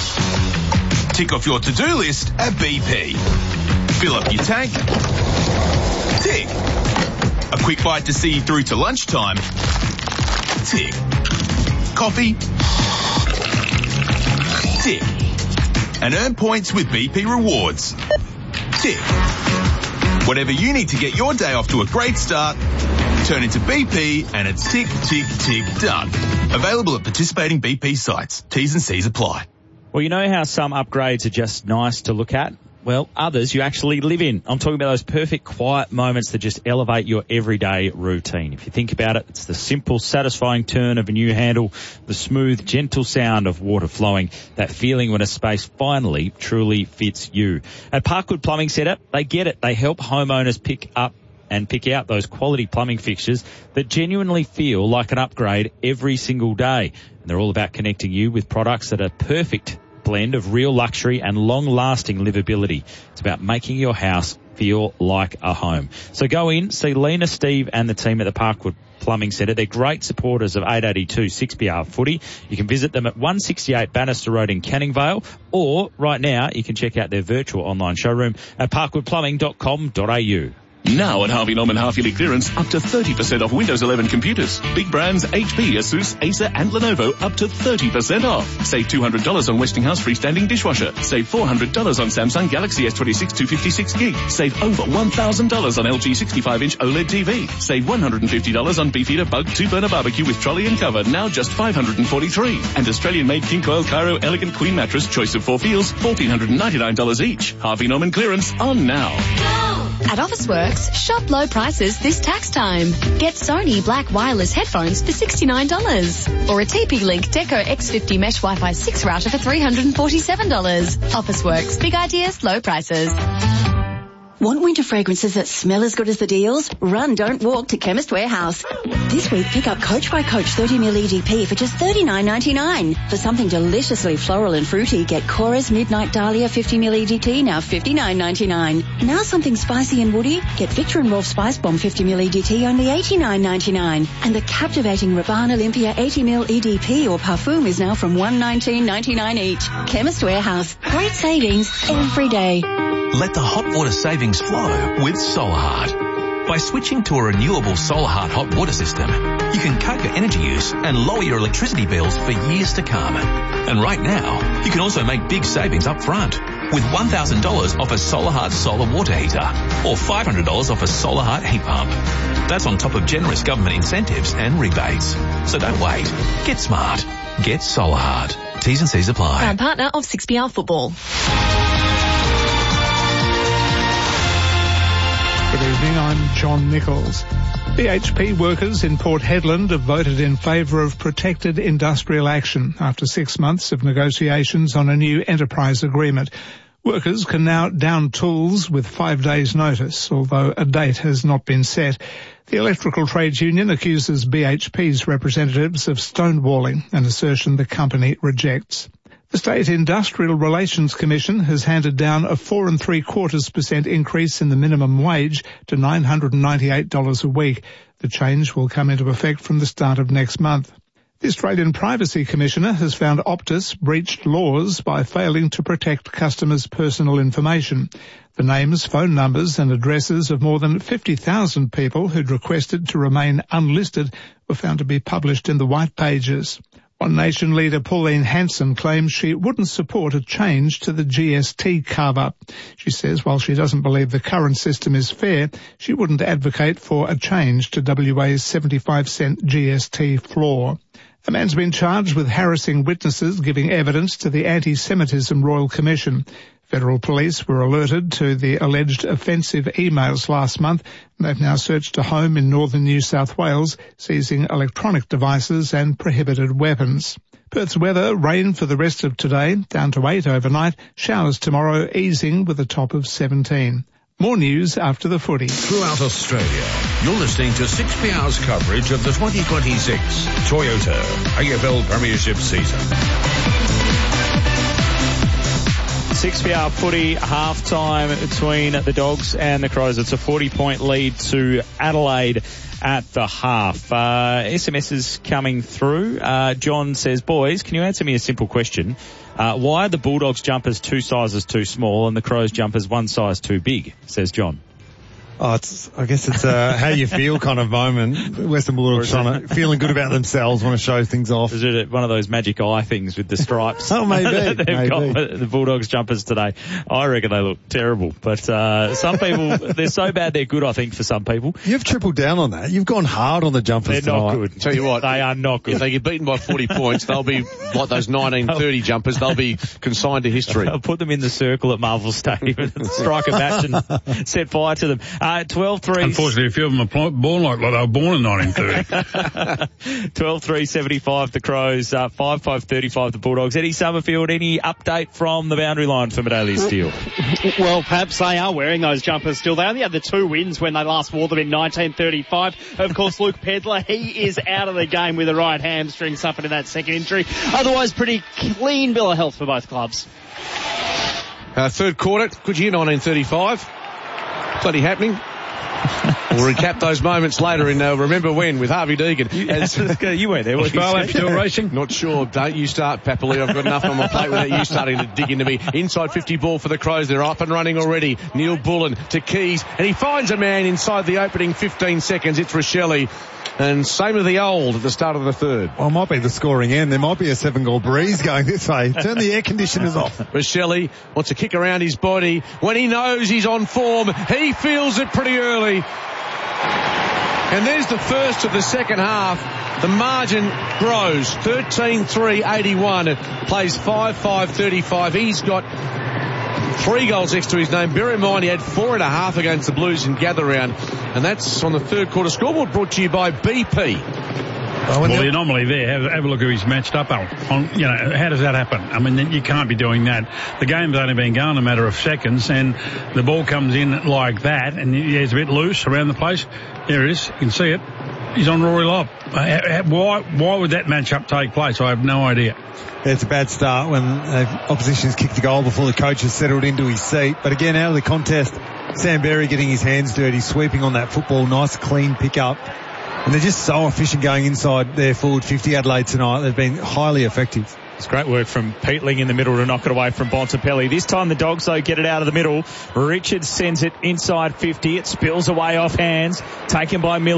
Tick off your to-do list at B P. Fill up your tank. Tick. A quick bite to see you through to lunchtime. Tick. Coffee. Tick. And earn points with B P Rewards. Tick. Whatever you need to get your day off to a great start, turn into B P and it's tick, tick, tick, done. Available at participating B P sites. T's and C's apply. Well, you know how some upgrades are just nice to look at? Well, others you actually live in. I'm talking about those perfect quiet moments that just elevate your everyday routine. If you think about it, it's the simple, satisfying turn of a new handle, the smooth, gentle sound of water flowing, that feeling when a space finally truly fits you. At Parkwood Plumbing Centre, they get it. They help homeowners pick up and pick out those quality plumbing fixtures that genuinely feel like an upgrade every single day. And they're all about connecting you with products that are perfect blend of real luxury and long-lasting livability. It's about making your house feel like a home. So go in, see Lena, Steve and the team at the Parkwood Plumbing Centre. They're great supporters of eight eighty-two six P R footy. You can visit them at one sixty-eight Bannister Road in Canning Vale, or right now you can check out their virtual online showroom at parkwood plumbing dot com dot a u. Now at Harvey Norman half-yearly clearance, up to thirty percent off Windows eleven computers. Big brands H P, Asus, Acer and Lenovo up to thirty percent off. Save two hundred dollars on Westinghouse freestanding dishwasher. Save four hundred dollars on Samsung Galaxy S twenty-six two fifty-six gig. Save over one thousand dollars on L G sixty-five inch OLED T V. Save one hundred fifty dollars on Beefeater Bug two burner barbecue with trolley and cover, now just five hundred forty-three dollars. And Australian-made King Coil Cairo Elegant Queen Mattress, choice of four feels, one thousand four hundred ninety-nine dollars each. Harvey Norman clearance on now. At Officeworks, shop low prices this tax time. Get Sony Black Wireless headphones for sixty-nine dollars. Or a T P-Link Deco X fifty Mesh Wi-Fi six router for three hundred forty-seven dollars. Officeworks, big ideas, low prices. Want winter fragrances that smell as good as the deals? Run, don't walk to Chemist Warehouse. This week, pick up Coach by Coach thirty milliliter E D P for just thirty-nine ninety-nine. For something deliciously floral and fruity, get Cora's Midnight Dahlia fifty milliliter E D T, now fifty-nine ninety-nine. Now something spicy and woody, get Victor and Rolf Spice Bomb fifty milliliter E D T, only eighty-nine ninety-nine. And the captivating Rabanne Olympia eighty milliliter E D P or Parfum is now from one nineteen ninety-nine each. Chemist Warehouse. Great savings every day. Let the hot water savings flow with SolarHeart. By switching to a renewable SolarHeart hot water system, you can cut your energy use and lower your electricity bills for years to come. And right now, you can also make big savings up front. with one thousand dollars off a Solar Heart solar water heater or five hundred dollars off a Solar Heart heat pump. That's on top of generous government incentives and rebates. So don't wait. Get smart. Get Solar Heart. T's and C's apply. Proud partner of six P R Football. Good evening, I'm John Nichols. B H P workers in Port Hedland have voted in favour of protected industrial action after six months of negotiations on a new enterprise agreement. Workers can now down tools with five days' notice, although a date has not been set. The Electrical Trades Union accuses B H P's representatives of stonewalling, an assertion the company rejects. The State Industrial Relations Commission has handed down a four and three quarters percent increase in the minimum wage to nine hundred ninety-eight dollars a week. The change will come into effect from the start of next month. The Australian Privacy Commissioner has found Optus breached laws by failing to protect customers' personal information. The names, phone numbers and addresses of more than fifty thousand people who'd requested to remain unlisted were found to be published in the white pages. One Nation leader Pauline Hanson claims she wouldn't support a change to the G S T carve-up. She says while she doesn't believe the current system is fair, she wouldn't advocate for a change to W A's seventy-five cent G S T floor. A man's been charged with harassing witnesses giving evidence to the Anti-Semitism Royal Commission. Federal police were alerted to the alleged offensive emails last month, and they've now searched a home in northern New South Wales, seizing electronic devices and prohibited weapons. Perth's weather, rain for the rest of today, down to eight overnight, showers tomorrow, easing with a top of seventeen. More news after the footy. Throughout Australia, you're listening to six P R's coverage of the twenty twenty-six Toyota A F L Premiership season. six P R footy, half-time between the Dogs and the Crows. It's a forty-point lead to Adelaide at the half. Uh, S M S is coming through. Uh, John says, boys, can you answer me a simple question? Uh, why are the Bulldogs jumpers two sizes too small and the Crows jumpers one size too big, says John. Oh, it's, I guess it's a how you feel kind of moment. Western Bulldogs trying to, feeling good about themselves, want to show things off. Is it one of those magic eye things with the stripes? Oh, maybe. They've maybe. got the Bulldogs jumpers today. I reckon they look terrible. But uh, some people, they're so bad they're good, I think, for some people. You've tripled down on that. You've gone hard on the jumpers They're tonight. not good. Tell you what. They are not good. If they get beaten by forty points, they'll be like those nineteen thirty jumpers. They'll be consigned to history. I'll put them in the circle at Marvel Stadium and strike a match and set fire to them. Uh, twelve three Unfortunately, a few of them are born like, like they were born in nineteen thirty. twelve three seventy-five the Crows, uh, five five thirty-five the Bulldogs. Eddie Summerfield, any update from the boundary line for Medalia Steel? Well, perhaps they are wearing those jumpers still. They only had the two wins when they last wore them in nineteen thirty-five. Of course, Luke Pedler, he is out of the game with a right hamstring suffered in that second injury. Otherwise, pretty clean bill of health for both clubs. Uh, third quarter, good year, nineteen thirty-five. Plenty happening. We'll recap those moments later in uh, Remember When with Harvey Deegan. You, you weren't there. Was Barlap still racing? Not sure. Don't you start, Papali. I've got enough on my plate without you starting to dig into me. Inside fifty ball for the Crows. They're up and running already. Neil Bullen to Keys. And he finds a man inside the opening fifteen seconds. It's Rochelle. And same with the old at the start of the third. Well, it might be the scoring end. There might be a seven-goal breeze going this way. Turn the air conditioners off. Rochelle wants to kick around his body. When he knows he's on form, he feels it pretty early. And there's the first of the second half. The margin grows. thirteen three eighty-one. It plays five five thirty-five. He's got three goals next to his name. Bear in mind he had four and a half against the Blues in gather round. And that's on the third quarter scoreboard, brought to you by B P. Well, well the anomaly there, have, have a look who he's matched up on. on. You know, how does that happen? I mean, you can't be doing that. The game's only been going a matter of seconds, and the ball comes in like that, and he's a bit loose around the place. There it is. You can see it. He's on Rory Lobb. Uh, why, why would that matchup take place? I have no idea. It's a bad start when uh, opposition's kicked a goal before the coach has settled into his seat. But again, out of the contest, Sam Berry getting his hands dirty, sweeping on that football, nice clean pick-up. And they're just so efficient going inside their forward fifty Adelaide tonight. They've been highly effective. It's great work from Peatling in the middle to knock it away from Bontempelli. This time the Dogs, though, get it out of the middle. Richards sends it inside fifty. It spills away off hands. Taken by Miller.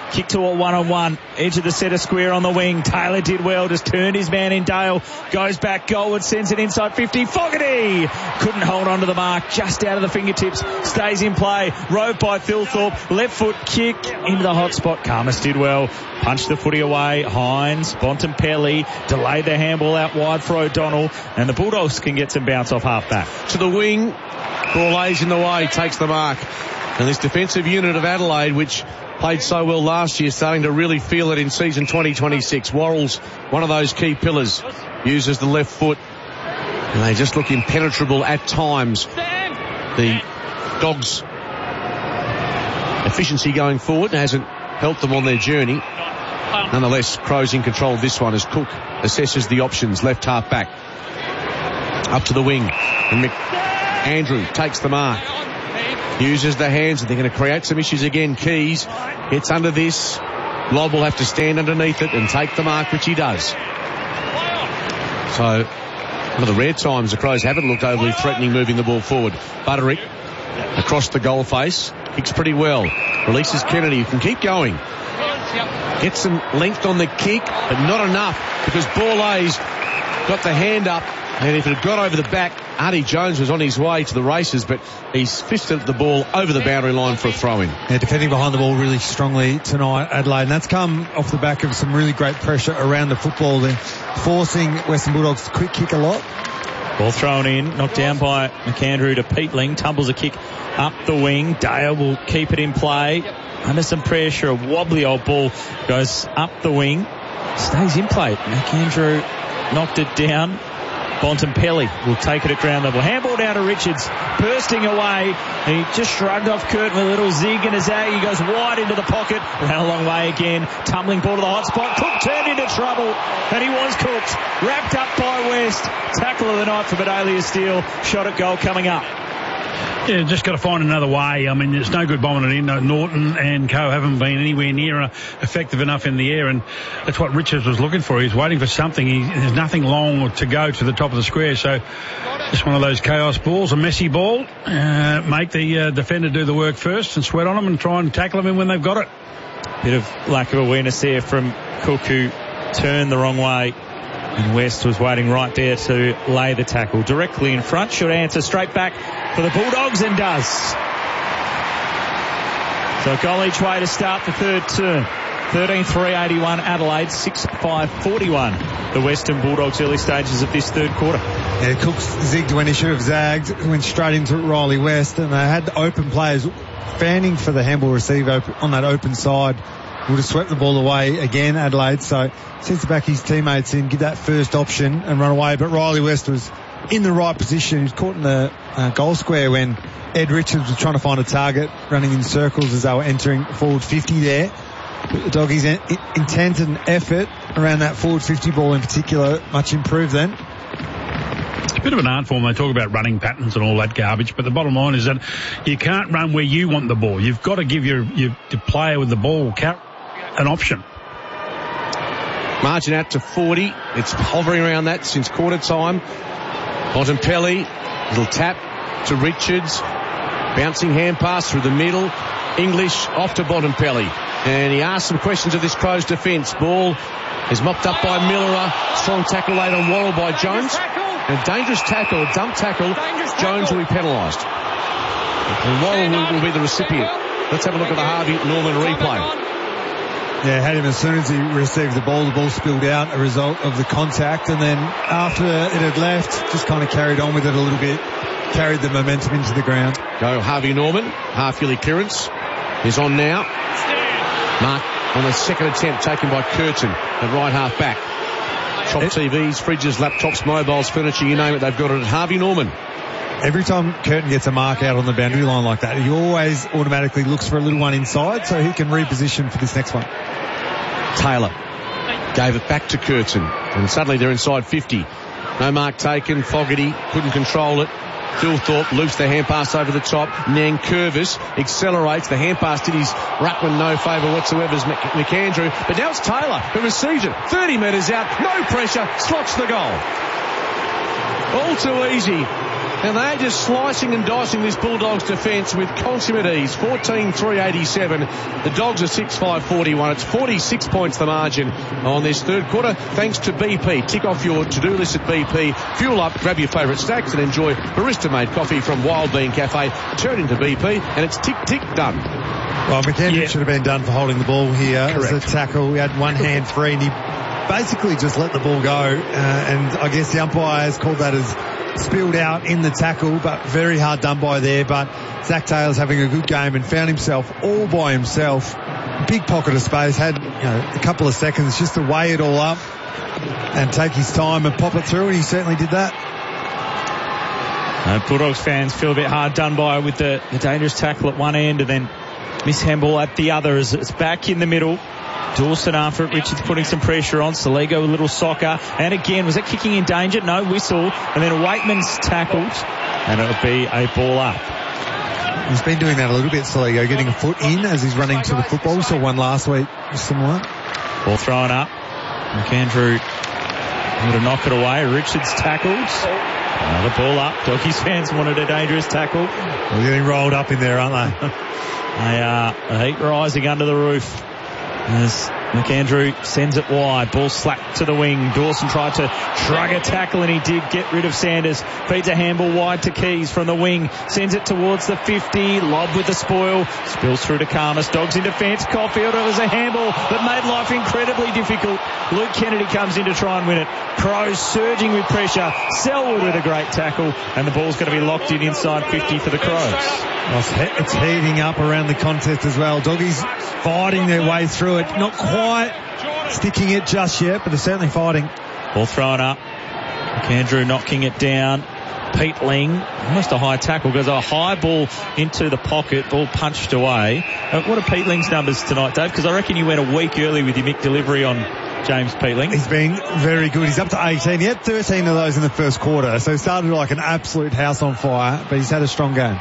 Kick to a one-on-one. Edge of the centre square on the wing. Taylor did well. Just turned his man in. Dale goes back. Goldwood sends it inside fifty. Fogarty couldn't hold on to the mark. Just out of the fingertips. Stays in play. Rove by Thilthorpe. Left foot kick into the hot spot. Karmas did well. Punched the footy away. Hines, Bontempelli delayed the handball out wide for O'Donnell. And the Bulldogs can get some bounce off half back. To the wing. Borlase in the way. Takes the mark. And this defensive unit of Adelaide, which played so well last year, starting to really feel it in season twenty twenty-six. Worrell's one of those key pillars. Uses the left foot. And they just look impenetrable at times. The Dogs' efficiency going forward hasn't helped them on their journey. Nonetheless, Crows in control of this one as Cook assesses the options. Left half back. Up to the wing. And Andrew takes the mark. Uses the hands, and they're going to create some issues again. Keys gets under this. Lobb will have to stand underneath it and take the mark, which he does. So, one of the rare times the Crows haven't looked overly threatening moving the ball forward. Butterick across the goal face. Kicks pretty well. Releases Kennedy, who can keep going. Gets some length on the kick, but not enough because Borlase got the hand up. And if it had got over the back, Artie Jones was on his way to the races, but he's fisted the ball over the boundary line for a throw-in. Yeah, defending behind the ball really strongly tonight, Adelaide. And that's come off the back of some really great pressure around the football. They're forcing Western Bulldogs to quick kick a lot. Ball thrown in, knocked down by McAndrew to Peatling. Tumbles a kick up the wing. Dale will keep it in play. Under some pressure, a wobbly old ball goes up the wing. Stays in play. McAndrew knocked it down. Bontempelli will take it at ground level. Handball down to Richards, bursting away. He just shrugged off Curtin with a little zig and a zag. He goes wide into the pocket. Ran a long way again. Tumbling ball to the hot spot. Cook turned into trouble, and he was cooked. Wrapped up by West. Tackle of the night for Bedelia Steele. Shot at goal coming up. Yeah, just got to find another way. I mean, it's no good bombing it in. No, Norton and co haven't been anywhere near effective enough in the air, and that's what Richards was looking for. He's waiting for something. He, there's nothing long to go to the top of the square, so just one of those chaos balls, a messy ball. Uh, make the uh, defender do the work first and sweat on them and try and tackle them in when they've got it. Bit of lack of awareness there from Cook, who turned the wrong way. And West was waiting right there to lay the tackle. Directly in front, should answer straight back for the Bulldogs, and does. So a goal each way to start the third term. thirteen three eighty-one Adelaide, six five forty-one the Western Bulldogs early stages of this third quarter. Yeah, Cook zigged when he should have zagged, went straight into Riley West, and they had open players fanning for the handball receive open, on that open side. Would have swept the ball away again, Adelaide, so sends back his teammates in, give that first option and run away. But Riley West was in the right position. He was caught in the uh, goal square when Ed Richards was trying to find a target, running in circles as they were entering forward fifty there. But the Doggies' in- intent and effort around that forward fifty ball in particular, much improved then. It's a bit of an art form. They talk about running patterns and all that garbage, but the bottom line is that you can't run where you want the ball. You've got to give your, your, your player with the ball an option. Margin out to forty. It's hovering around that since quarter time. Bontempelli, little tap to Richards. Bouncing hand pass through the middle. English off to Bontempelli. And he asked some questions of this Crows defence. Ball is mopped up by Miller. Strong tackle laid on Worrell by Jones. And a dangerous tackle, a dump tackle. Jones will be penalised. And Worrell will, will be the recipient. Let's have a look at the Harvey Norman replay. Yeah, had him as soon as he received the ball, the ball spilled out, a result of the contact, and then after it had left, just kind of carried on with it a little bit, carried the momentum into the ground. Go Harvey Norman, half-yearly clearance, is on now. Mark on the second attempt taken by Curtin, the right half back. Shop T Vs, fridges, laptops, mobiles, furniture, you name it, they've got it at Harvey Norman. Every time Curtin gets a mark out on the boundary line like that, he always automatically looks for a little one inside so he can reposition for this next one. Taylor gave it back to Curtin, and suddenly they're inside fifty. No mark taken. Fogarty couldn't control it. Thilthorpe loosed the hand pass over the top. Nankervis accelerates. The hand pass did his ruckman no favour whatsoever as McAndrew. But now it's Taylor who receives it. thirty metres out. No pressure. Slots the goal. All too easy Now they're just slicing and dicing this Bulldogs defence with consummate ease. fourteen three eighty-seven. The Dogs are six five forty-one. It's forty-six points the margin on this third quarter, thanks to B P. Tick off your to-do list at B P. Fuel up, grab your favourite snacks and enjoy barista-made coffee from Wild Bean Cafe. Turn into B P and it's tick-tick done. Well, McKendrick yeah. should have been done for holding the ball here. Correct. As a tackle. He had one hand free and he basically just let the ball go. Uh, and I guess the umpire has called that as spilled out in the tackle, but very hard done by there. But Zach Taylor's having a good game and found himself all by himself. Big pocket of space, had you know, a couple of seconds just to weigh it all up and take his time and pop it through, and he certainly did that. Uh, Bulldogs fans feel a bit hard done by with the, the dangerous tackle at one end and then mishandle at the other as it's back in the middle. Dawson after it. Richards putting some pressure on. Saligo a little soccer. And again, was that kicking in danger? No, whistle. And then Waitman's tackled. And it'll be a ball up. He's been doing that a little bit, Saligo, getting a foot in as he's running to the football. We saw one last week, similar. Ball thrown up. McAndrew able to knock it away. Richards tackled. Another ball up. Doggies fans wanted a dangerous tackle. They're getting rolled up in there, aren't they? They are. The heat rising under the roof. As McAndrew sends it wide. Ball slapped to the wing. Dawson tried to shrug a tackle and he did get rid of Sanders. Feeds a handball wide to Keys from the wing. Sends it towards the fifty. Lob with the spoil. Spills through to Karmas. Dogs in defence. Caulfield. It was a handball that made life incredibly difficult. Luke Kennedy comes in to try and win it. Crows surging with pressure. Selwood with a great tackle. And the ball's going to be locked in inside fifty for the Crows. Well, it's heating up around the contest as well. Doggies fighting their way through it. Not quite sticking it just yet, but they're certainly fighting. Ball thrown up. McAndrew knocking it down. Pete Ling, almost a high tackle, goes a high ball into the pocket, ball punched away. Uh, what are Pete Ling's numbers tonight, Dave? Because I reckon you went a week early with your Mick delivery on James Pete Ling. He's been very good. He's up to eighteen. He had thirteen of those in the first quarter, so he started like an absolute house on fire, but he's had a strong game.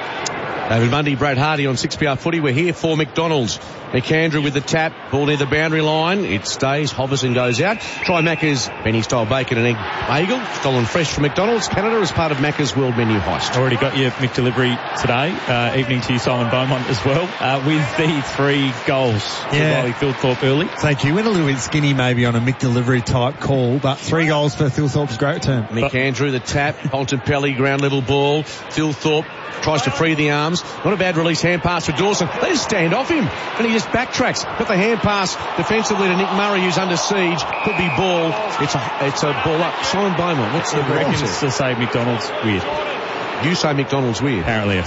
David Mundy, Brad Hardy on six P R Footy. We're here for McDonald's. McAndrew with the tap. Ball near the boundary line. It stays. hovers and goes out. Try Macca's Benny-style bacon and egg bagel. Stolen fresh from McDonald's Canada as part of Macca's World Menu Heist. Already got your McDelivery today. Uh, evening to you, Simon Beaumont, as well. Uh, with the three goals. Yeah. Riley Thilthorpe early. Thank you. Went a little bit skinny maybe on a McDelivery type call, but three goals for Thilthorpe's great return. McAndrew, the tap. Bontempelli, ground level ball. Thilthorpe tries to free the arms. Not a bad release hand pass for Dawson. They just stand off him and he just backtracks. Got the hand pass defensively to Nick Murray, who's under siege. Could be ball. It's a, it's a ball up. Simon Beaumont, what's the reckon to say McDonald's weird? You say McDonald's weird. Apparently.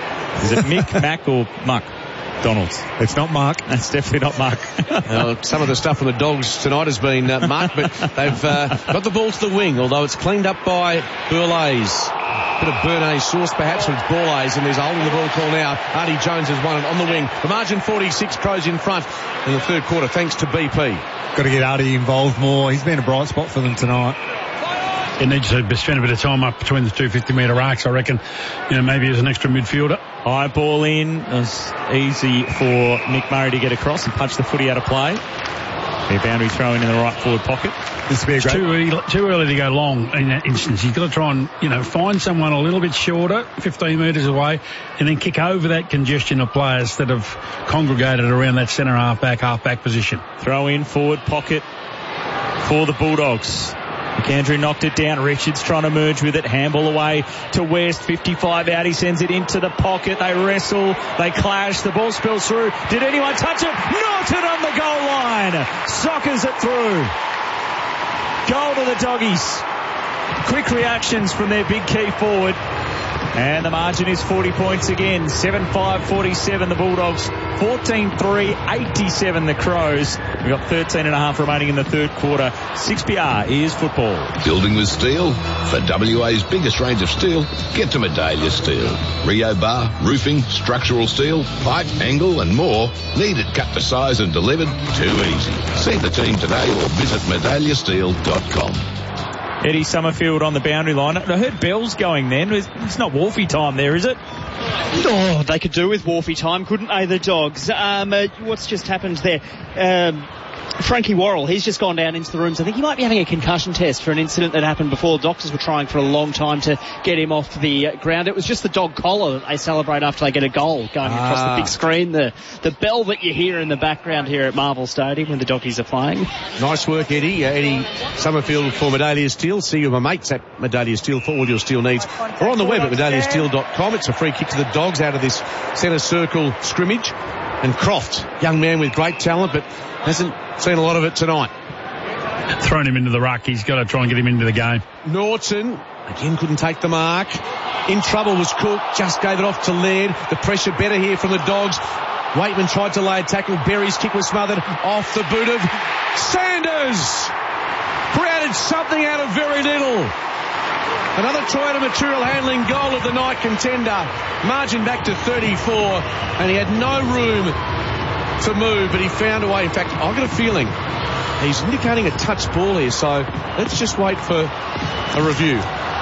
Is it Mick, Mac or Muck? Donald's. It's not Mark. It's definitely not Mark. uh, some of the stuff from the Dogs tonight has been uh, Mark, but they've uh, got the ball to the wing, although it's cleaned up by Burlays. Bit of Bernays sauce perhaps with Burlays, and there's a holding the ball call now. Artie Jones has won it on the wing. The margin forty-six, Crows in front in the third quarter thanks to B P. Got to get Artie involved more. He's been a bright spot for them tonight. He needs to spend a bit of time up between the two fifty metre arcs, I reckon. You know, maybe as an extra midfielder. High ball in. It was easy for Nick Murray to get across and punch the footy out of play. Their boundary throw in in the right forward pocket. This would be a great... Too early, too early to go long in that instance. You've got to try and, you know, find someone a little bit shorter, fifteen metres away, and then kick over that congestion of players that have congregated around that centre half-back, half-back position. Throw in forward pocket for the Bulldogs. McAndrew knocked it down. Richards trying to merge with it. Handball away to West. fifty-five out. He sends it into the pocket. They wrestle. They clash. The ball spills through. Did anyone touch it? Not it on the goal line. Sockers it through. Goal to the Doggies. Quick reactions from their big key forward. And the margin is forty points again. seven five forty-seven the Bulldogs. fourteen three eighty-seven the Crows. We've got thirteen and a half remaining in the third quarter. six P R is football. Building with steel? For W A's biggest range of steel, get to Medallia Steel. Rio bar, roofing, structural steel, pipe, angle and more. Need it cut to size and delivered? Too easy. See the team today or visit medallia steel dot com. Eddie Summerfield on the boundary line. I heard bells going then. It's not Wolfie time there, is it? Oh, they could do with Wolfie time, couldn't they, the Dogs? Um, uh, what's just happened there? Um, Frankie Worrell, he's just gone down into the rooms. I think he might be having a concussion test for an incident that happened before. The doctors were trying for a long time to get him off the uh, ground. It was just the dog collar that they celebrate after they get a goal going ah. across the big screen. The the bell that you hear in the background here at Marvel Stadium when the doggies are playing. Nice work, Eddie. Uh, Eddie Summerfield for Medallia Steel. See you, my mates, at Medallia Steel for all your steel needs. Or on the web at medallia steel dot com. It's a free kick to the Dogs out of this centre circle scrimmage. And Croft, young man with great talent, but hasn't seen a lot of it tonight. Thrown him into the ruck. He's got to try and get him into the game. Norton, again, couldn't take the mark. In trouble was Cook, just gave it off to Laird. The pressure better here from the Dogs. Waitman tried to lay a tackle. Berry's kick was smothered off the boot of Sanders. Created something out of very little. Another Toyota Material Handling goal of the night contender. Margin back to thirty-four, and he had no room to move, but he found a way. In fact, I've got a feeling he's indicating a touch ball here, so let's just wait for a review.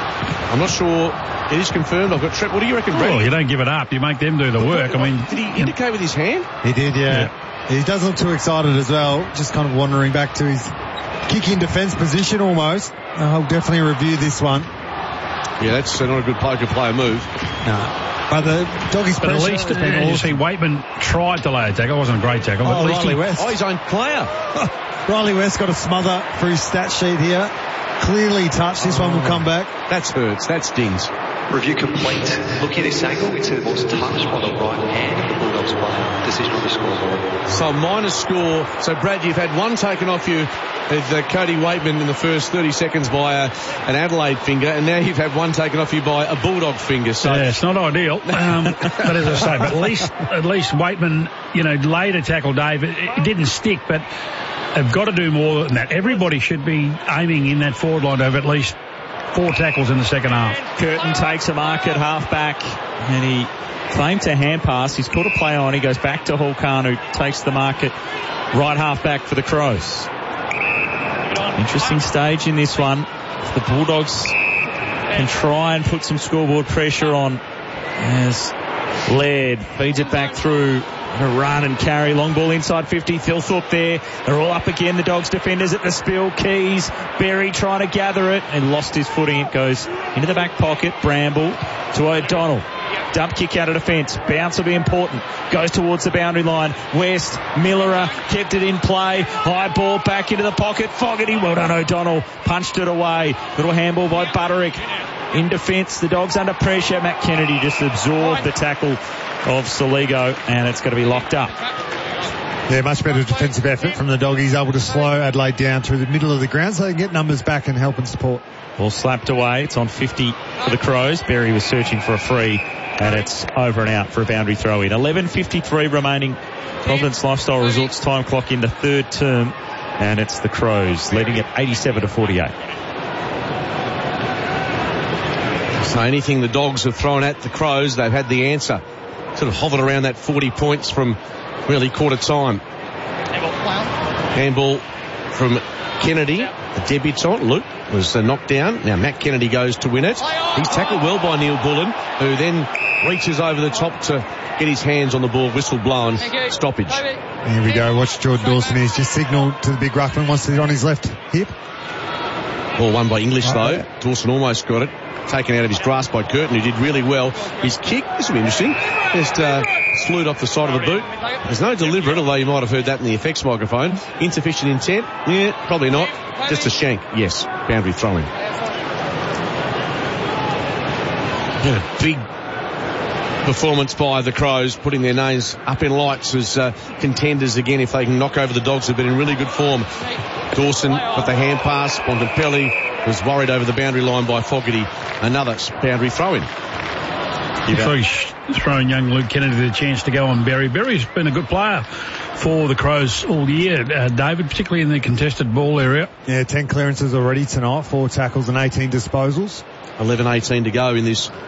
I'm not sure it is confirmed. I've got Trent. What do you reckon, Brad? Well, you don't give it up. You make them do the work. I mean, did he indicate with his hand? He did, yeah. yeah. He doesn't look too excited as well. Just kind of wandering back to his kicking defence position almost. I'll definitely review this one. Yeah, that's not a good poker player move. No. But the Doggies But at least, uh, you see, Waitman tried to lay a tackle. It wasn't a great tackle. Oh, but at least Riley he, West. Oh, his own player. Riley West got a smother for his stat sheet here. Clearly touched. This one will come back. That's hurts. That stings. Review complete. Looking at this angle, we see the ball's touched by the right hand of the Bulldogs player. Decision on the scoreboard. So minus score. So Brad, you've had one taken off you with uh, Cody Waitman in the first thirty seconds by uh, an Adelaide finger, and now you've had one taken off you by a Bulldog finger. So yeah, it's not ideal. Um, but as I say, but at least at least Waitman, you know, laid a tackle, Dave. It, it didn't stick, but they've got to do more than that. Everybody should be aiming in that forward line to have at least four tackles in the second half. Curtin takes a mark at half-back, and he claimed to hand pass. He's put a play on. He goes back to Hulkan, who takes the mark at right half-back for the Crows. Interesting stage in this one. The Bulldogs can try and put some scoreboard pressure on as Laird feeds it back through. A run and carry, long ball inside fifty. Thilthorpe there. They're all up again. The Dogs defenders at the spill. Keys, Berry trying to gather it and lost his footing. It goes into the back pocket. Bramble to O'Donnell. Dump kick out of defence. Bounce will be important. Goes towards the boundary line. West, Millerer kept it in play. High ball back into the pocket. Fogarty, well done O'Donnell. Punched it away. Little handball by Butterick. In defence, the Dogs under pressure. Matt Kennedy just absorbed the tackle of Soligo, and it's going to be locked up. Yeah, much better defensive effort from the Doggies, able to slow Adelaide down through the middle of the ground so they can get numbers back and help and support. Ball slapped away. It's on fifty for the Crows. Berry was searching for a free, and it's over and out for a boundary throw in. eleven fifty-three remaining. Providence Lifestyle Resorts time clock in the third term, and it's the Crows leading at eighty-seven to forty-eight. So anything the Dogs have thrown at the Crows, they've had the answer. Sort of hovered around that forty points from really quarter time. Handball from Kennedy, the debutant. Luke was uh, knocked down. Now Matt Kennedy goes to win it. He's tackled well by Neil Bullen, who then reaches over the top to get his hands on the ball. Whistle blown. Stoppage. Here we go. Watch Jordan Dawson. He's just signalled to the big ruckman. Wants to hit on his left hip. Ball won by English though. Dawson almost got it. Taken out of his grasp by Curtin, who did really well. His kick, this will be interesting, just uh, slewed off the side of the boot. There's no deliberate, although you might have heard that in the effects microphone. Insufficient intent? Yeah, probably not. Just a shank, yes. Boundary throwing. Yeah, big performance by the Crows, putting their names up in lights as uh, contenders again if they can knock over the Dogs, who've been in really good form. Dawson got the hand pass. Bontempelli was worried over the boundary line by Fogarty. Another boundary throw-in. He's throwing young Luke Kennedy the chance to go on Berry. Berry's been a good player for the Crows all year, uh, David, particularly in the contested ball area. Yeah, ten clearances already tonight, four tackles and eighteen disposals. eleven eighteen to go in this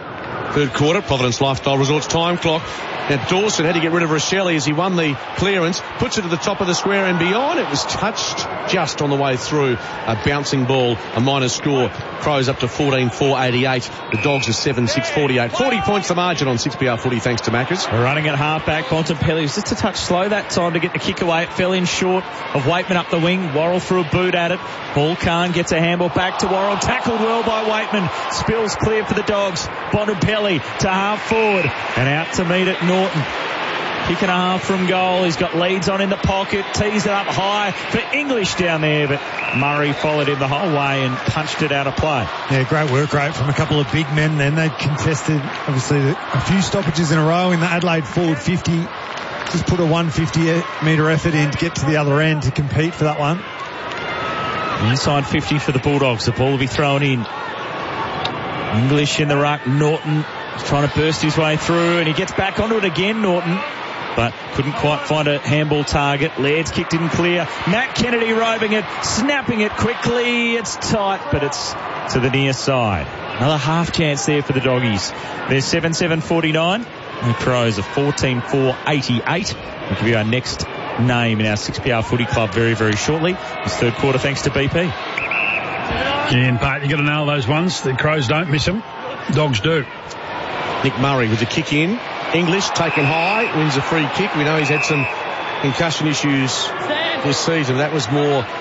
Third quarter, Providence Lifestyle Resorts time clock. Now Dawson had to get rid of Rochelle as he won the clearance, puts it to the top of the square and beyond. It was touched just on the way through. A bouncing ball, a minor score. Crows up to fourteen four eighty-eight. The Dogs are seven six forty-eight. forty points the margin on six P R footy thanks to Maccas. We're running at half-back. Bontempelli was just a touch slow that time to get the kick away. It fell in short of Waitman up the wing. Worrell threw a boot at it. Paul Kahn gets a handball back to Worrell. Tackled well by Waitman. Spills clear for the Dogs. Bontempelli to half forward and out to meet it Norton. Kick and a half from goal. He's got leads on in the pocket. Tees it up high for English down there, but Murray followed him the whole way and punched it out of play. Yeah, great work rate from a couple of big men then. They contested, obviously, a few stoppages in a row in the Adelaide forward fifty. Just put a one hundred fifty metre effort in to get to the other end to compete for that one. Inside fifty for the Bulldogs. The ball will be thrown in. English in the ruck. Norton trying to burst his way through, and he gets back onto it again, Norton, but couldn't quite find a handball target. Laird's kicked in clear. Matt Kennedy roving it, snapping it quickly. It's tight, but it's to the near side. Another half chance there for the Doggies. They're seven seven forty-nine. The Crows are fourteen four eighty-eight. We'll give you our next name in our six P R Footy Club very, very shortly. This third quarter thanks to B P. Yeah, in part, you've got to nail those ones. The Crows don't miss them. Dogs do. Nick Murray with a kick in. English taken high, wins a free kick. We know he's had some concussion issues this season. That was more